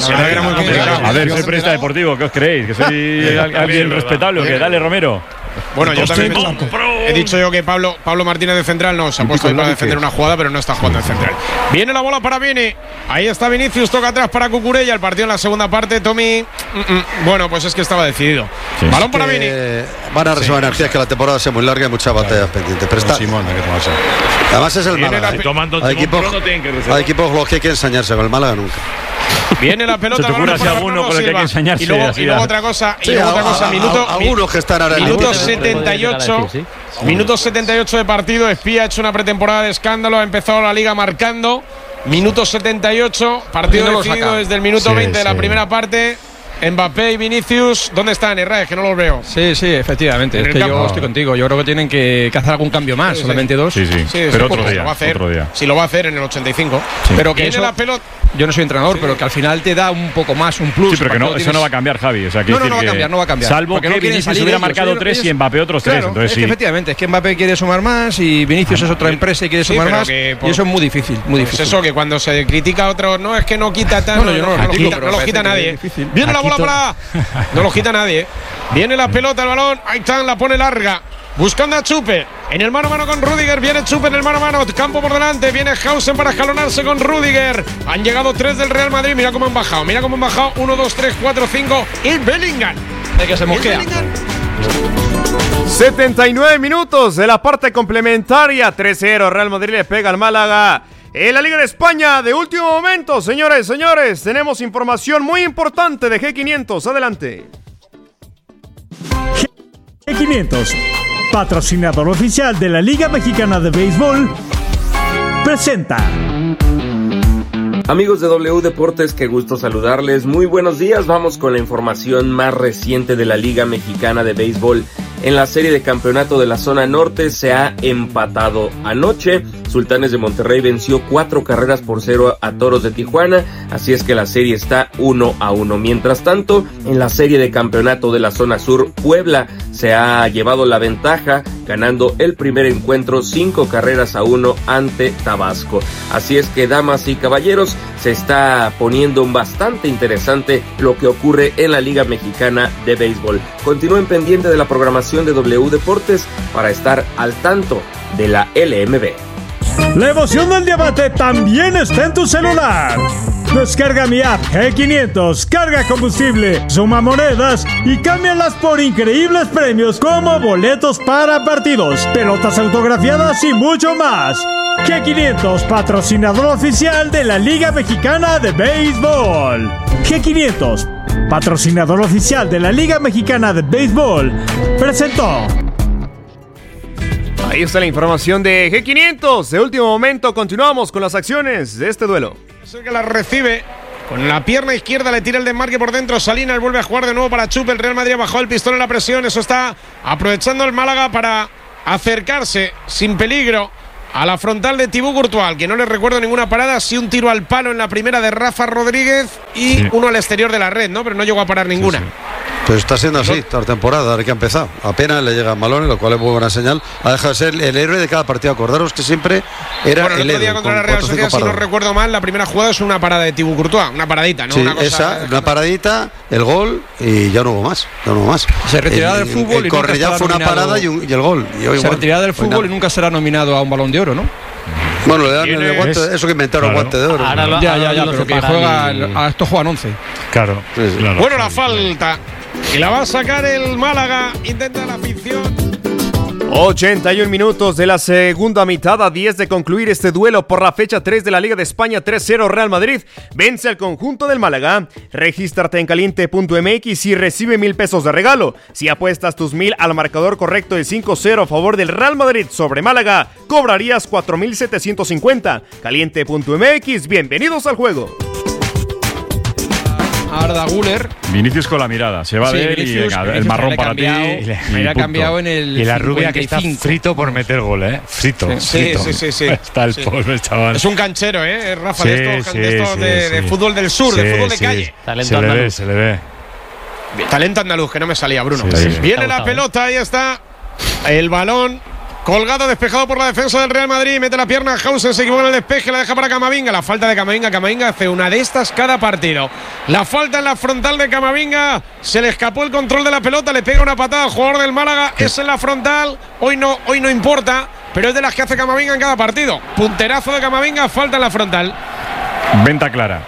A ver, soy periodista deportivo, ¿qué os creéis? ¿Que soy alguien respetable o qué? Dale, Romero. Bueno, yo también me he dicho yo que Pablo, Pablo Martínez de central no se ha puesto ahí para defender una jugada, pero no está jugando de central. Viene la bola para Vini. Ahí está Vinicius, toca atrás para Cucurella. El partido en la segunda parte, Tommy. Bueno, pues es que estaba decidido. Sí. Balón para Vini. Van a reservar sí. energías, que la temporada sea muy larga y muchas batallas pendientes. Pero está. Simón, además es el Málaga. Hay equipos, hay equipos los que hay que ensañarse, con el Málaga nunca. Viene la pelota. Se te ocurre si alguno con el que hay que ensañarse. Y luego, y luego otra cosa. Y luego otra cosa. Minuto. Algunos que están ahora en Minuto setenta y ocho. Minuto setenta y ocho de partido. Espía ha hecho una pretemporada de escándalo. Ha empezado la liga marcando. Minuto setenta y ocho. Partido no decidido desde el minuto sí, veinte sí. de la primera parte. Mbappé y Vinicius, ¿dónde están, Herrera? Que no los veo. Sí, sí, efectivamente. Es que campo. yo estoy contigo. Yo creo que tienen que, que hacer algún cambio más. Sí, solamente sí. dos. Sí, sí. sí pero sí, otro, día, lo va a hacer, otro día. Si lo va a hacer en el ochenta y cinco. Sí. Pero que eso, la pelota. Yo no soy entrenador, sí. pero que al final te da un poco más, un plus. Sí, pero que no, eso no va a cambiar, Javi. O sea, no, no, no va a cambiar, no va a cambiar. Salvo porque que no Vinicius hubiera ellos, marcado ellos, tres ellos, y Mbappé otros claro, tres. Entonces, es sí. que efectivamente, es que Mbappé quiere sumar más y Vinicius ah, es otra empresa y quiere sí, sumar más. Que, por, y eso es muy difícil, muy difícil. Pues eso, que cuando se critica a otro, no, es que no quita tanto. No, no, no lo quita nadie. Viene la bola para. No lo quita nadie. Viene la pelota, el balón. Ahí está, la pone larga. Buscando a Chupe. En el mano a mano con Rüdiger. Viene Chupe en el mano a mano. Campo por delante. Viene Hausen para escalonarse con Rüdiger. Han llegado tres del Real Madrid. Mira cómo han bajado. Mira cómo han bajado. Uno, dos, tres, cuatro, cinco. Y Bellingham. De que se mosquea. setenta y nueve minutos de la parte complementaria. tres cero. Real Madrid le pega al Málaga. En la Liga de España de último momento, señores, señores, tenemos información muy importante de G quinientos. Adelante. G quinientos, patrocinador oficial de la Liga Mexicana de Béisbol, presenta. Amigos de W Deportes, qué gusto saludarles. Muy buenos días. Vamos con la información más reciente de la Liga Mexicana de Béisbol. En la serie de campeonato de la zona norte se ha empatado anoche. Sultanes de Monterrey venció cuatro carreras por cero a Toros de Tijuana, así es que la serie está uno a uno. Mientras tanto, en la serie de campeonato de la zona sur, Puebla se ha llevado la ventaja, ganando el primer encuentro cinco carreras a uno ante Tabasco. Así es que, damas y caballeros, se está poniendo bastante interesante lo que ocurre en la Liga Mexicana de Béisbol. Continúen pendiente de la programación de W Deportes para estar al tanto de la L M B. La emoción del diamante también está en tu celular. Descarga mi app G quinientos, carga combustible, suma monedas y cámbialas por increíbles premios como boletos para partidos, pelotas autografiadas y mucho más. G quinientos, patrocinador oficial de la Liga Mexicana de Béisbol. G quinientos, patrocinador oficial de la Liga Mexicana de Béisbol, presentó. Ahí está la información de G quinientos. De último momento, continuamos con las acciones de este duelo. Es el que la recibe. Con la pierna izquierda le tira el desmarque por dentro. Salinas vuelve a jugar de nuevo para Chup. El Real Madrid bajó el pistón en la presión. Eso está aprovechando el Málaga para acercarse sin peligro a la frontal de Thibaut Courtois, que no le recuerdo ninguna parada. Sí, un tiro al palo en la primera de Rafa Rodríguez y sí. uno al exterior de la red, ¿no? Pero no llegó a parar ninguna. Sí, sí. Pues está siendo así toda la temporada, desde que ha empezado. Apenas le llegan balones, lo cual es muy buena señal. Ha dejado de ser el héroe de cada partido. Acordaros que siempre era bueno, el, el otro día héroe. Contra la Real Sociedad, si no recuerdo mal, la primera jugada es una parada de Thibaut Courtois, una paradita, ¿no? Sí, una cosa esa, una paradita, el gol y ya no hubo más. Ya no hubo más. Se retiraba del fútbol. El Correia fue una parada y, un, y el gol. Y hoy se retiraba del fútbol y nunca será nominado a un Balón de Oro, ¿no? Bueno, le dan el guante, es, eso que inventaron claro. el guante de oro. Ahora lo, ya, ya, ya, pero que juega, y... a estos juegan once. Claro. Sí, sí. claro. Bueno, la falta. Y la va a sacar el Málaga. Intenta la afición. ochenta y un minutos de la segunda mitad, a diez de concluir este duelo por la fecha tres de la Liga de España. Tres cero Real Madrid vence al conjunto del Málaga. Regístrate en caliente punto m x y recibe mil pesos de regalo. Si apuestas tus mil al marcador correcto de cinco cero a favor del Real Madrid sobre Málaga, cobrarías cuatro mil setecientos cincuenta. caliente punto m x, bienvenidos al juego. Arda Güler. Vinicius con la mirada, se va sí, de él y venga, el marrón para cambiado, ti. Me ha cambiado en el y la rubia cincuenta y cinco. Que está frito por meter gol, ¿eh? Frito. Sí, frito. sí, sí, sí. Está el sí. pobre chaval. Es un canchero, ¿eh? Rafa, sí, de estos, sí, de, estos sí, de, sí. de fútbol del sur, sí, de fútbol de sí. calle. Talento se andaluz. le ve, se le ve. Talento andaluz, que no me salía, Bruno. Sí, sí. Viene la pelota, ahí está. El balón. Colgado, despejado por la defensa del Real Madrid. Mete la pierna a Hausen, se equivoca en el despeje, la deja para Camavinga. La falta de Camavinga, Camavinga hace una de estas cada partido. La falta en la frontal de Camavinga. Se le escapó el control de la pelota, le pega una patada al jugador del Málaga. Es en la frontal, hoy no, hoy no importa, pero es de las que hace Camavinga en cada partido. Punterazo de Camavinga, falta en la frontal. Venta clara.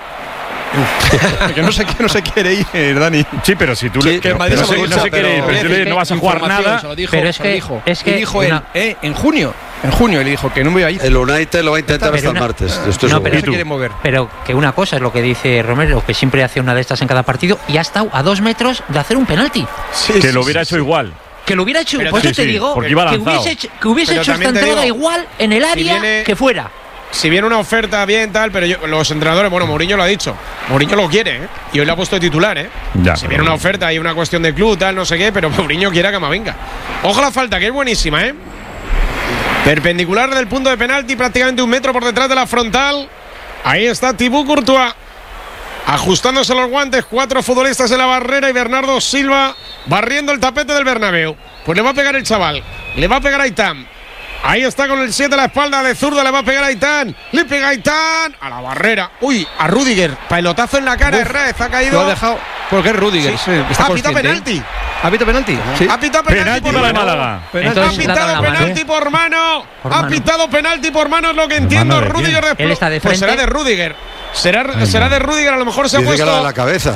que no se, no se quiere ir, Dani. Sí, pero si tú sí, le, que no, no, se, no se quiere ir, pero, pero tú no vas a jugar nada. Lo dijo, pero es que, dijo, es que dijo él, eh, en junio. En junio le dijo que no me iba a ir. El United lo va a intentar hasta una, el martes. Estoy no, pero, se quiere mover. Pero que una cosa es lo que dice Romero, que siempre hace una de estas en cada partido y ha estado a dos metros de hacer un penalti. Sí, que sí, lo hubiera sí, hecho sí. igual. Que lo hubiera hecho, pero por eso sí, te sí, digo, que hubiese hecho, que hubiese hecho esta entrada igual en el área si viene, que fuera. Si viene una oferta bien tal, pero yo, los entrenadores, bueno, Mourinho lo ha dicho, Mourinho lo quiere, ¿eh? Y hoy lo ha puesto de titular, ¿eh? Ya, si viene una oferta y una cuestión de club, tal, no sé qué, pero Mourinho quiere a Camavinga. Ojo la falta, que es buenísima, ¿eh? Perpendicular del punto de penalti, prácticamente un metro por detrás de la frontal. Ahí está Thibaut Courtois, ajustándose los guantes, cuatro futbolistas en la barrera y Bernardo Silva barriendo el tapete del Bernabéu. Pues le va a pegar el chaval, le va a pegar a Aitán. Ahí está con el siete a la espalda de zurda, le va a pegar a Aitán. Le pega a Aitán a la barrera. Uy, a Rüdiger, pelotazo en la cara. Uf, Herrez ha caído. Lo ha dejado. Porque es Rüdiger. Sí. Sí, ha pitado penalti. ¿Ha pitado penalti? Sí. Ha pitado penalti, penalti por para mano. Málaga. Penalti. Ha pitado penalti por mano. Por ha mano. pitado penalti por mano, es lo que entiendo. Rüdiger de Él está de pues frente. será de Rüdiger. Será, será de Rüdiger, a lo mejor se ha Dice puesto. que la de la cabeza.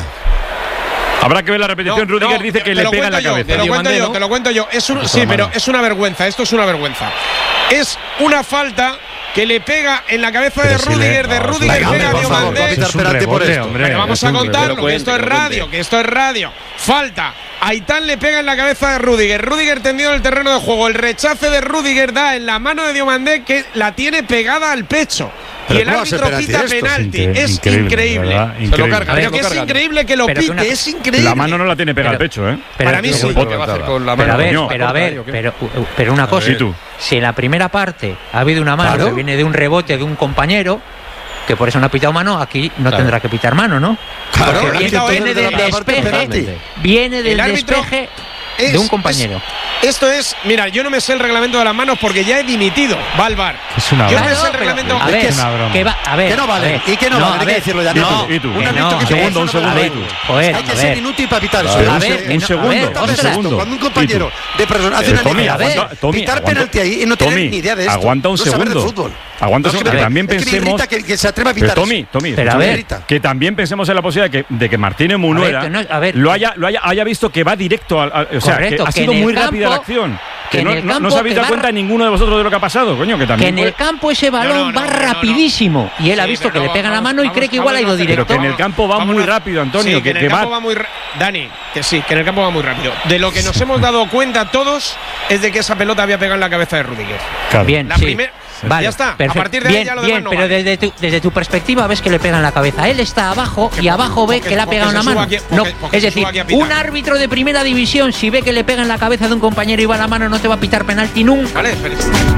Habrá que ver la repetición. No, Rüdiger no, dice te, que te le pega en la yo, cabeza. Te lo cuento yo, te lo cuento yo. Es un, sí, pero es una vergüenza. Esto es una vergüenza. Es una falta que le pega en la cabeza pero de Rüdiger. Si le, de Rüdiger venga, pega a Diomandé. Pero vamos a contarlo, que esto es radio, que esto es radio. Falta. Aitán le pega en la cabeza de Rüdiger. Rüdiger tendido en el terreno de juego. El rechace de Rüdiger da en la mano de Diomandé, que la tiene pegada al pecho. Y el árbitro pita penalti. Es increíble. Se lo carga, pero que es increíble que lo pite. Es increíble. La mano no la tiene pegada al pecho, ¿eh? Para mí sí. Pero a ver, pero a ver, pero, pero una cosa. Si en la primera parte ha habido una mano claro. que viene de un rebote de un compañero, que por eso no ha pitado mano, aquí no claro. tendrá que pitar mano, ¿no? Claro, porque viene, viene del despeje, viene del despeje de un compañero. Es, esto es, mira, yo no me sé el reglamento de las manos porque ya he dimitido. Va al bar. Es una yo broma. no me sé el reglamento. A ver, es una broma. Que va, a ver, que no vale. A ver, ¿Y que no, no vale? Hay que decirlo ya. No, ¿Y tú? Un, no, un segundo, un segundo. Ver, joder, hay que a ser ver. inútil para pitar eso. A ver, un segundo, un segundo. Cuando un compañero de persona hace una Tommy, liga, aguanta, Tommy, pitar aguanta, penalti ahí y no tener Tommy, ni idea de esto. Aguanta un no saber segundo. de fútbol. Aguanta No, eso, que que me- también es que me pensemos. irrita que- que se atreva a Pero pitar Tommy, eso. Tommy, Pero a escúchame, ver. que también pensemos en la posibilidad de que, de que Martínez Munuera A ver, que no- a ver, lo haya, lo haya, haya visto que va directo al. al- o sea, Correcto, que ha que sido en el muy campo- rápida la acción. que Que en no, el no, no campo os habéis que dado va- cuenta ninguno de vosotros de lo que ha pasado, coño, que Que también. en el fue- campo ese balón va rapidísimo y él ha Sí, visto pero que le no, pegan la vamos, mano y vamos, cree que vamos igual ha a ido hacer- directo. Pero que en el campo va Vámonos. muy rápido, Antonio. Sí, que, que, en que el campo va. va muy ra- Dani, que sí, que en el campo va muy rápido. De lo que nos hemos dado cuenta todos es de que esa pelota había pegado en la cabeza de Rudiger. Claro. Bien, La sí. primera. Vale, ya está. perfecto. A partir de ahí bien, ya lo bien, demás no pero vale. desde tu, desde tu perspectiva ves que le pegan la cabeza. Él está abajo y abajo ve porque- que le ha porque pegado en se la suba mano. aquí- No, porque- porque es se decir, suba aquí a pitar. un árbitro de primera división, si ve que le pega en la cabeza de un compañero y va a la mano, no te va a pitar penalti nunca. Vale, pero-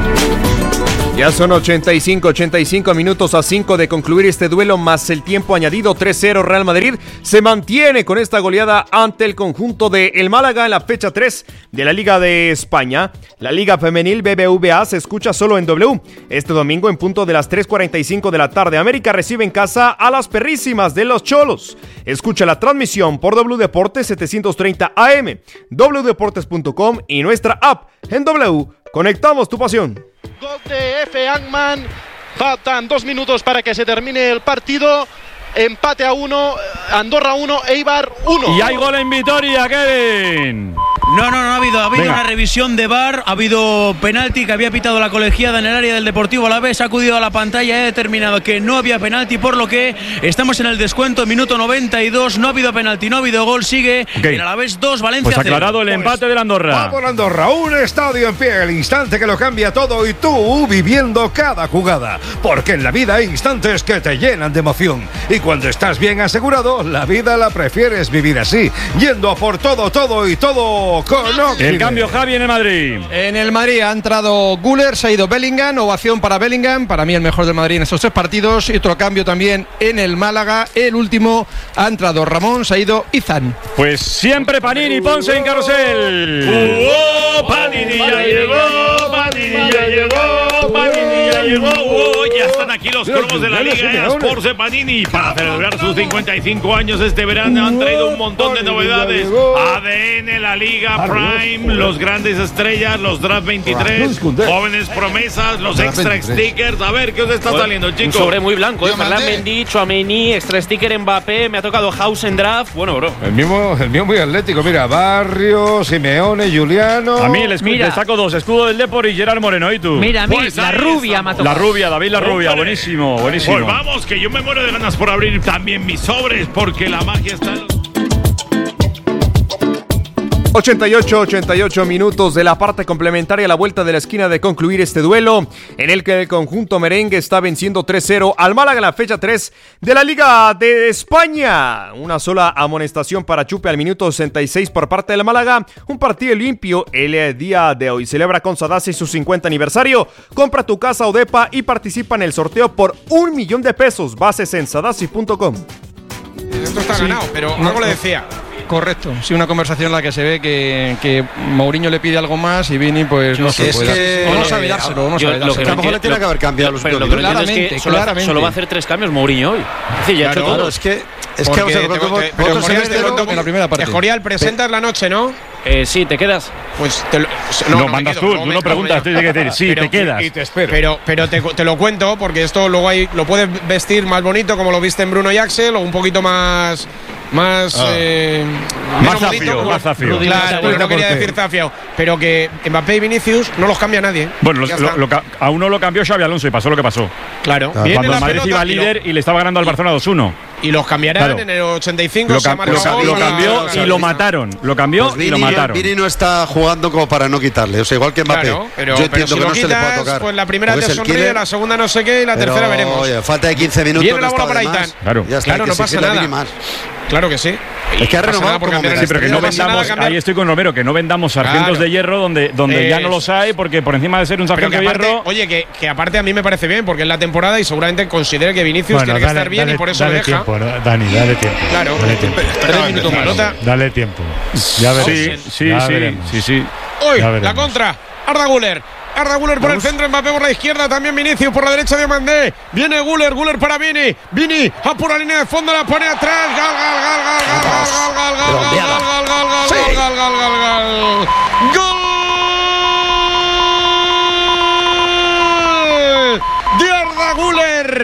Ya son ochenta y cinco, ochenta y cinco minutos a cinco de concluir este duelo más el tiempo añadido. tres cero Real Madrid se mantiene con esta goleada ante el conjunto de el Málaga en la fecha tres de la Liga de España. La Liga Femenil B B V A se escucha solo en W. Este domingo en punto de las tres cuarenta y cinco de la tarde, América recibe en casa a las perrísimas de los Cholos. Escucha la transmisión por W Deportes setecientos treinta A M, w deportes punto com y nuestra app en W. Conectamos tu pasión. Gol de F. Angman. Faltan dos minutos para que se termine el partido. Empate a uno. Andorra uno, Eibar uno. Y hay gol en Vitoria, Kevin. No, no, no ha habido. Ha habido Venga. una revisión de V A R, ha habido penalti que había pitado la colegiada en el área del Deportivo Alavés, ha acudido a la pantalla y ha determinado que no había penalti, por lo que estamos en el descuento, minuto noventa y dos, no ha habido penalti, no ha habido gol, sigue Ok. en Alavés dos, Valencia Pues cero. aclarado el empate del Andorra. Vamos Andorra, un estadio en pie, el instante que lo cambia todo y tú viviendo cada jugada. Porque en la vida hay instantes que te llenan de emoción. Y cuando estás bien asegurado, la vida la prefieres vivir así, yendo a por todo, todo y todo con El cambio, Javi, en el Madrid. En el Madrid ha entrado Güler, se ha ido Bellingham, ovación para Bellingham, para mí el mejor del Madrid en estos tres partidos. Y otro cambio también en el Málaga, el último ha entrado Ramón, se ha ido Izan. Pues siempre Panini, Ponce en carrusel. ¡Oh, Panini ya llegó! ¡Panini ya llegó! ¡Panini ya llegó! ¡Oh, ya están aquí los cromos de la Liga Sports de Panini! Para celebrar sus cincuenta y cinco años este verano han traído un montón de novedades. A D N, la Liga Prime, los grandes estrellas, los Draft veintitrés, jóvenes promesas, los extra stickers. A ver, ¿qué os está saliendo, Un chicos? sobre muy blanco, ¿eh? Ferland Mendy, Tchouaméni, extra sticker Mbappé, me ha tocado House en draft. Bueno, bro. El mío, el mío muy atlético, mira, Barrio, Simeone, Juliano. A mí les, les saco dos, escudo del Depor y Gerard Moreno. ¿Y tú? Mira, a mí Pues la ahí rubia me ha La tocado. rubia, David la rubia, Hombre. buenísimo, buenísimo. Pues vamos, que yo me muero de ganas por abrir también mis sobres, porque la magia está en los... ochenta y ocho, ochenta y ocho minutos de la parte complementaria a la vuelta de la esquina de concluir este duelo en el que el conjunto merengue está venciendo tres cero al Málaga en la fecha tres de la Liga de España. Una sola amonestación para Chupe al minuto sesenta y seis por parte del Málaga. Un partido limpio el día de hoy. Celebra con Sadasi su cincuenta aniversario. Compra tu casa o depa y participa en el sorteo por un millón de pesos. Bases en sadasi punto com. Esto está Sí. ganado, pero No, algo le no. decía. Correcto, sí, una conversación en la que se ve que, que Mourinho le pide algo más y Vini pues no se Es puede que- dar. O no sabe dárselo, o no Yo sabe lo dárselo. que a lo mejor le tiene que haber cambiado los Pero lo últimos que no entiendo es Claramente, que solo, claramente. solo va a hacer tres cambios Mourinho hoy. Es decir, ya ha hecho Claro, todo. es que es que Porque vamos a ver, te- porque te- pero otro Escorial, semestre te cuento en la primera parte. Escorial, presentas la noche, ¿no? Eh, sí, ¿te quedas? Pues te lo, No, me mandas quedo, tú, luego tú me- no preguntas, luego tienes que decir, sí, Pero- te quedas. Y te espero. Pero, pero te, te lo cuento porque esto luego hay, lo puedes vestir más bonito como lo viste en Bruno y Axel o un poquito más más Ah. eh, Más menos zafio, bonito, como- más zafio. Claro, pues no quería decir zafio, pero que Mbappé y Vinicius no los cambia nadie. Bueno, los- Ya lo- está. lo ca- a uno lo cambió Xabi Alonso y pasó lo que pasó. Claro, Claro. viene Cuando la el Madrid pelota iba y lo- líder y le estaba ganando al Barcelona dos uno. y los cambiarán Claro. en el ochenta y cinco. Lo, se ha cam- lo, marcado cam- lo gol, cambió la- y lo mataron. Lo cambió Pues y lo Vini, mataron. Vini no está jugando como para no quitarle. O sea, igual que Mbappé. Claro, pero, Yo pero entiendo si que lo no se le puede quitas, tocar. pues la primera porque te es el sonríe, killer, la segunda no sé qué y la pero, tercera veremos. Oye, falta de quince minutos. Viene la no bola está para de más. Aitán. Claro. Ya está, Claro, hay que no pasa exigirle a nada. Vini más. Claro que sí. Es que ha No pasa renovado nada por por cambiar momentos. Sí, pero que no no pasa nada vendamos, cambiar- ahí estoy con Romero, que no vendamos sargentos Claro. de hierro donde, donde ya no los hay, porque por encima de ser un Pero sargento que de aparte, hierro. oye, que, que aparte a mí me parece bien porque es la temporada y seguramente considere que Vinicius tiene que estar bien y por eso dale le deja. tiempo, ¿no? Dani, dale tiempo. Claro, Dale tiempo. tres minutos más. Pelota. Dale tiempo. Ya veremos. Sí, sí, Ya sí, veremos. sí, sí. Hoy, Ya la veremos. contra. Arda Güler. Arda Güler por el centro, Mbappé por la izquierda, también Vinicius por la derecha de Mandé. Viene Güler, Güler para Vini. Vini a por la línea de fondo, la pone atrás. Gal, gal, gal, gal, gal, gal, gal, gal, gal, gal, gal, gal, gal, gal, gal, gal, gal. ¡Gol! ¡De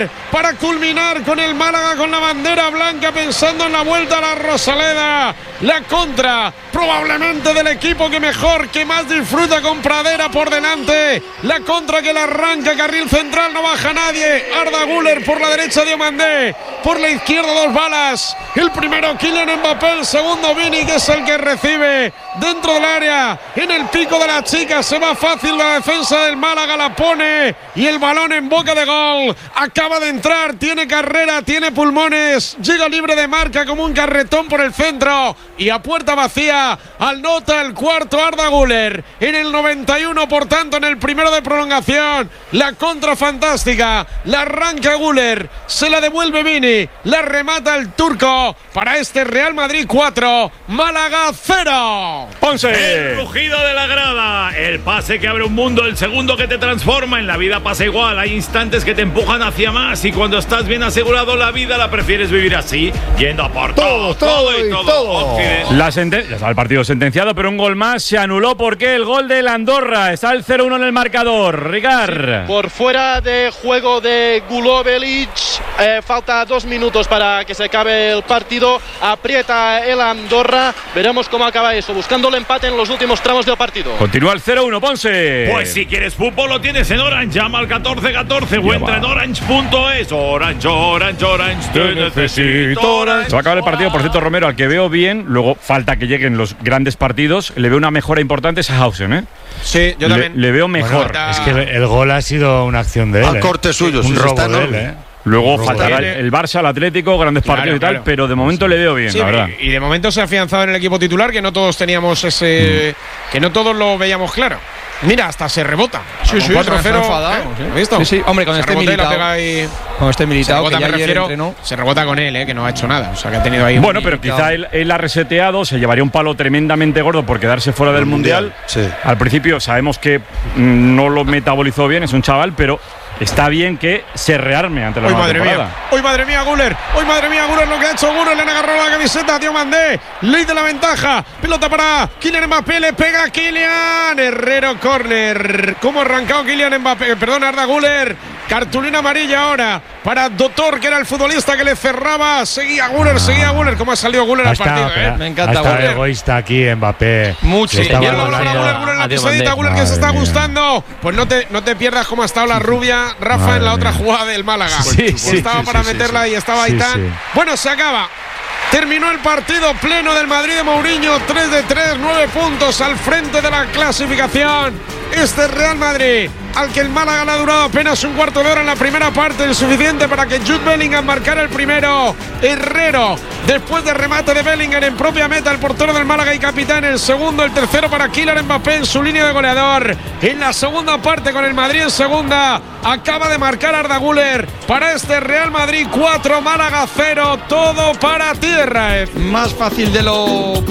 Guler para culminar con el Málaga con la bandera blanca, pensando en la vuelta a la Rosaleda. La contra probablemente del equipo que mejor, que más disfruta, con Pradera por delante. La contra que la arranca, carril central, no baja nadie. Arda Güler por la derecha, Diomandé por la izquierda, dos balas. El primero Kylian Mbappé, el segundo Vini, que es el que recibe dentro del área, en el pico de la chica. Se va fácil la defensa del Málaga, la pone y el balón en boca de gol. Acaba de entrar, tiene carrera, tiene pulmones, llega libre de marca como un carretón por el centro y a puerta vacía anota el cuarto Arda Güler en el noventa y uno, por tanto en el primero de prolongación. La contra fantástica, la arranca Güler, se la devuelve Vini, la remata el turco para este Real Madrid cuatro, Málaga cero. Ponce. El rugido de la grada, el pase que abre un mundo, el segundo que te transforma. En la vida pasa igual, hay instantes que te empujan hacia más y cuando estás bien asegurado la vida la prefieres vivir así, yendo a por todo, todo, todo y todo. todo. La sentencia, el partido sentenciado, pero un gol más se anuló porque el gol del Andorra está el cero uno en el marcador. Ricard. Sí, por fuera de juego de Gulobelic, eh, falta dos minutos para que se acabe el partido. Aprieta el Andorra, veremos cómo acaba eso, buscando el empate en los últimos tramos del partido. Continúa el cero uno, Ponce. Pues si quieres fútbol lo tienes en Orange, llama al catorce catorce o entra en orange punto es. Orange, Orange, Orange, te necesito Orange. Se va a acabar el partido, por cierto, Romero, al que veo bien, luego falta que lleguen los grandes partidos, le veo una mejora importante a Hausen, ¿eh? Sí, yo también. Le, le veo mejor. Bueno, es que el gol ha sido una acción de él. A corte suyo, un sí, robo está de él, enorme. ¿eh? Luego faltará el, el Barça, el Atlético, grandes Claro, partidos y tal, claro. pero de momento le veo bien, Sí, la verdad. Y, y de momento se ha afianzado en el equipo titular, que no todos teníamos ese. Mm. que no todos lo veíamos claro. Mira, hasta se rebota. Sí, sí, cuatro cero. enfadados, ¿Eh? ¿eh? ¿Visto? Sí, sí, hombre, con se este rebota y la Militao. pega ahí. Con este Militao, se rebota, que ya me ayer refiero, entrenó. se rebota con él, eh, que no ha hecho nada. O sea, que ha tenido ahí. Bueno, un pero Militao. quizá él, él ha reseteado, se llevaría un palo tremendamente gordo por quedarse fuera del Mundial. Sí. Al principio sabemos que mm, no lo metabolizó bien, es un chaval, pero está bien que se rearme ante la Hoy nueva madre temporada. mía, hoy madre mía Güler, hoy madre mía Güler, lo que ha hecho Güler, le han agarrado la camiseta a Diomandé, ley de la ventaja, pelota para Kylian Mbappé, le pega Kylian, Herrero córner, cómo ha arrancado Kylian Mbappé, perdón, Arda Güler, cartulina amarilla ahora para Dotor, que era el futbolista que le cerraba, seguía Güler, seguía Güler, cómo ha salido Güler al partido, eh. Me encanta ha estado egoísta aquí Mbappé. Mucho. Le estaba Güler, Güler, Güler, la pisadita, Güler que se está gustando. Pues no te, no te pierdas cómo ha estado la rubia Rafa Madre en la otra mía. jugada del Málaga. Sí, sí, estaba sí, para sí, meterla sí. y estaba Sí, Aitán. sí. Bueno, se acaba. Terminó el partido pleno del Madrid de Mourinho, tres de tres, nueve puntos al frente de la clasificación. Este Real Madrid, al que el Málaga le ha durado apenas un cuarto de hora en la primera parte, el suficiente para que Jude Bellingham marcara el primero. Herrero, después de remate de Bellingham en propia meta, el portero del Málaga y capitán, el segundo, el tercero para Kylian Mbappé en su línea de goleador. En la segunda parte, con el Madrid en segunda, acaba de marcar Arda Güler para este Real Madrid cuatro, Málaga cero, todo para tierra. Más fácil de lo.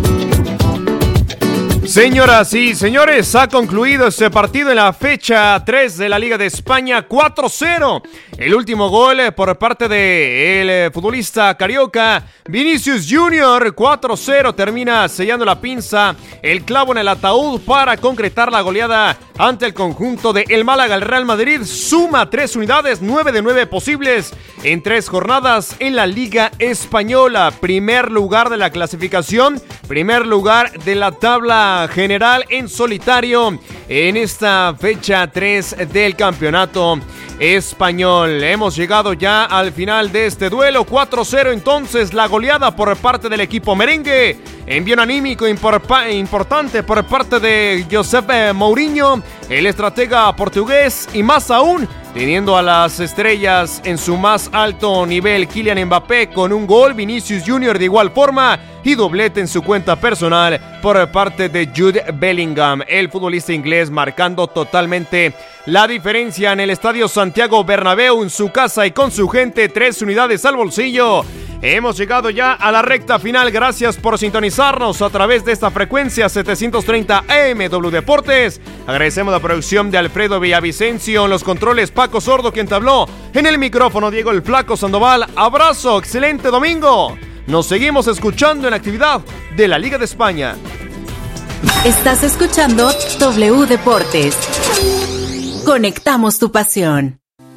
Señoras y señores, ha concluido este partido en la fecha tres de la Liga de España, cuatro cero. El último gol por parte del futbolista carioca Vinicius Junior, cuatro cero, termina sellando la pinza, el clavo en el ataúd para concretar la goleada ante el conjunto de el Málaga. El Real Madrid suma tres unidades, nueve de nueve posibles en tres jornadas en la Liga Española. Primer lugar de la clasificación, primer lugar de la tabla general en solitario en esta fecha tres del campeonato español. Hemos llegado ya al final de este duelo, cuatro cero entonces la goleada por parte del equipo merengue. Envío anímico importante por parte de Josep Mourinho, el estratega portugués, y más aún teniendo a las estrellas en su más alto nivel. Kylian Mbappé con un gol, Vinicius Junior de igual forma y doblete en su cuenta personal por parte de Jude Bellingham, el futbolista inglés, marcando totalmente la diferencia en el Estadio Santiago Bernabéu, en su casa y con su gente, tres unidades al bolsillo. Hemos llegado ya a la recta final. Gracias por sintonizarnos a través de esta frecuencia setecientos treinta A M W Deportes. Agradecemos la producción de Alfredo Villavicencio, en los controles Paco Sordo, quien te habló, en el micrófono Diego el Flaco Sandoval. Abrazo, excelente domingo. Nos seguimos escuchando en la actividad de la Liga de España. Estás escuchando W Deportes. Conectamos tu pasión.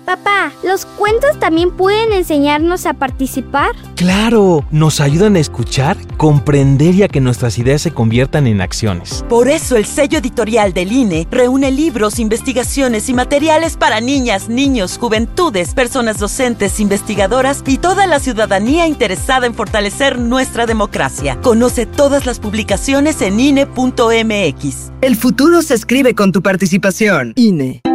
Papá, ¿los cuentos también pueden enseñarnos a participar? ¡Claro! Nos ayudan a escuchar, comprender y a que nuestras ideas se conviertan en acciones. Por eso el sello editorial del I N E reúne libros, investigaciones y materiales para niñas, niños, juventudes, personas docentes, investigadoras y toda la ciudadanía interesada en fortalecer nuestra democracia. Conoce todas las publicaciones en I N E punto M X. El futuro se escribe con tu participación. I N E.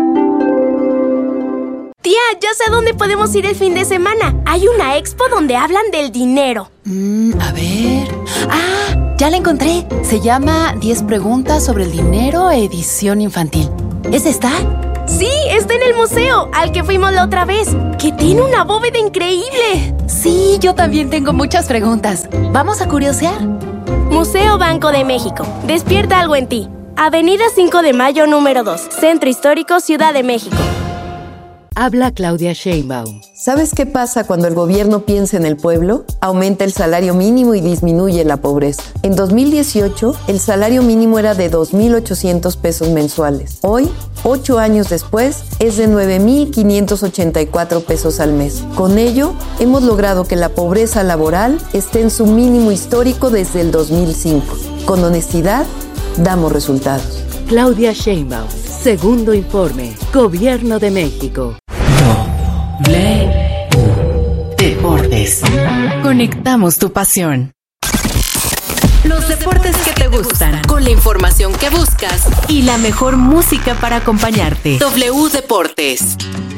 Tía, ya sé a dónde podemos ir el fin de semana. Hay una expo donde hablan del dinero. Mm, a ver... ¡Ah! Ya la encontré. Se llama diez preguntas sobre el dinero, edición infantil. ¿Es esta? Sí, está en el museo, al que fuimos la otra vez, que tiene una bóveda increíble. Sí, yo también tengo muchas preguntas. ¿Vamos a curiosear? Museo Banco de México. Despierta algo en ti. Avenida cinco de Mayo, número dos. Centro Histórico, Ciudad de México. Habla Claudia Sheinbaum. ¿Sabes qué pasa cuando el gobierno piensa en el pueblo? Aumenta el salario mínimo y disminuye la pobreza. En dos mil dieciocho, el salario mínimo era de dos mil ochocientos pesos mensuales. Hoy, ocho años después, es de nueve mil quinientos ochenta y cuatro pesos al mes. Con ello, hemos logrado que la pobreza laboral esté en su mínimo histórico desde el dos mil cinco. Con honestidad, damos resultados. Claudia Sheinbaum. Segundo informe. Gobierno de México. W Deportes. Conectamos tu pasión. Los deportes que te gustan, con la información que buscas y la mejor música para acompañarte. W Deportes.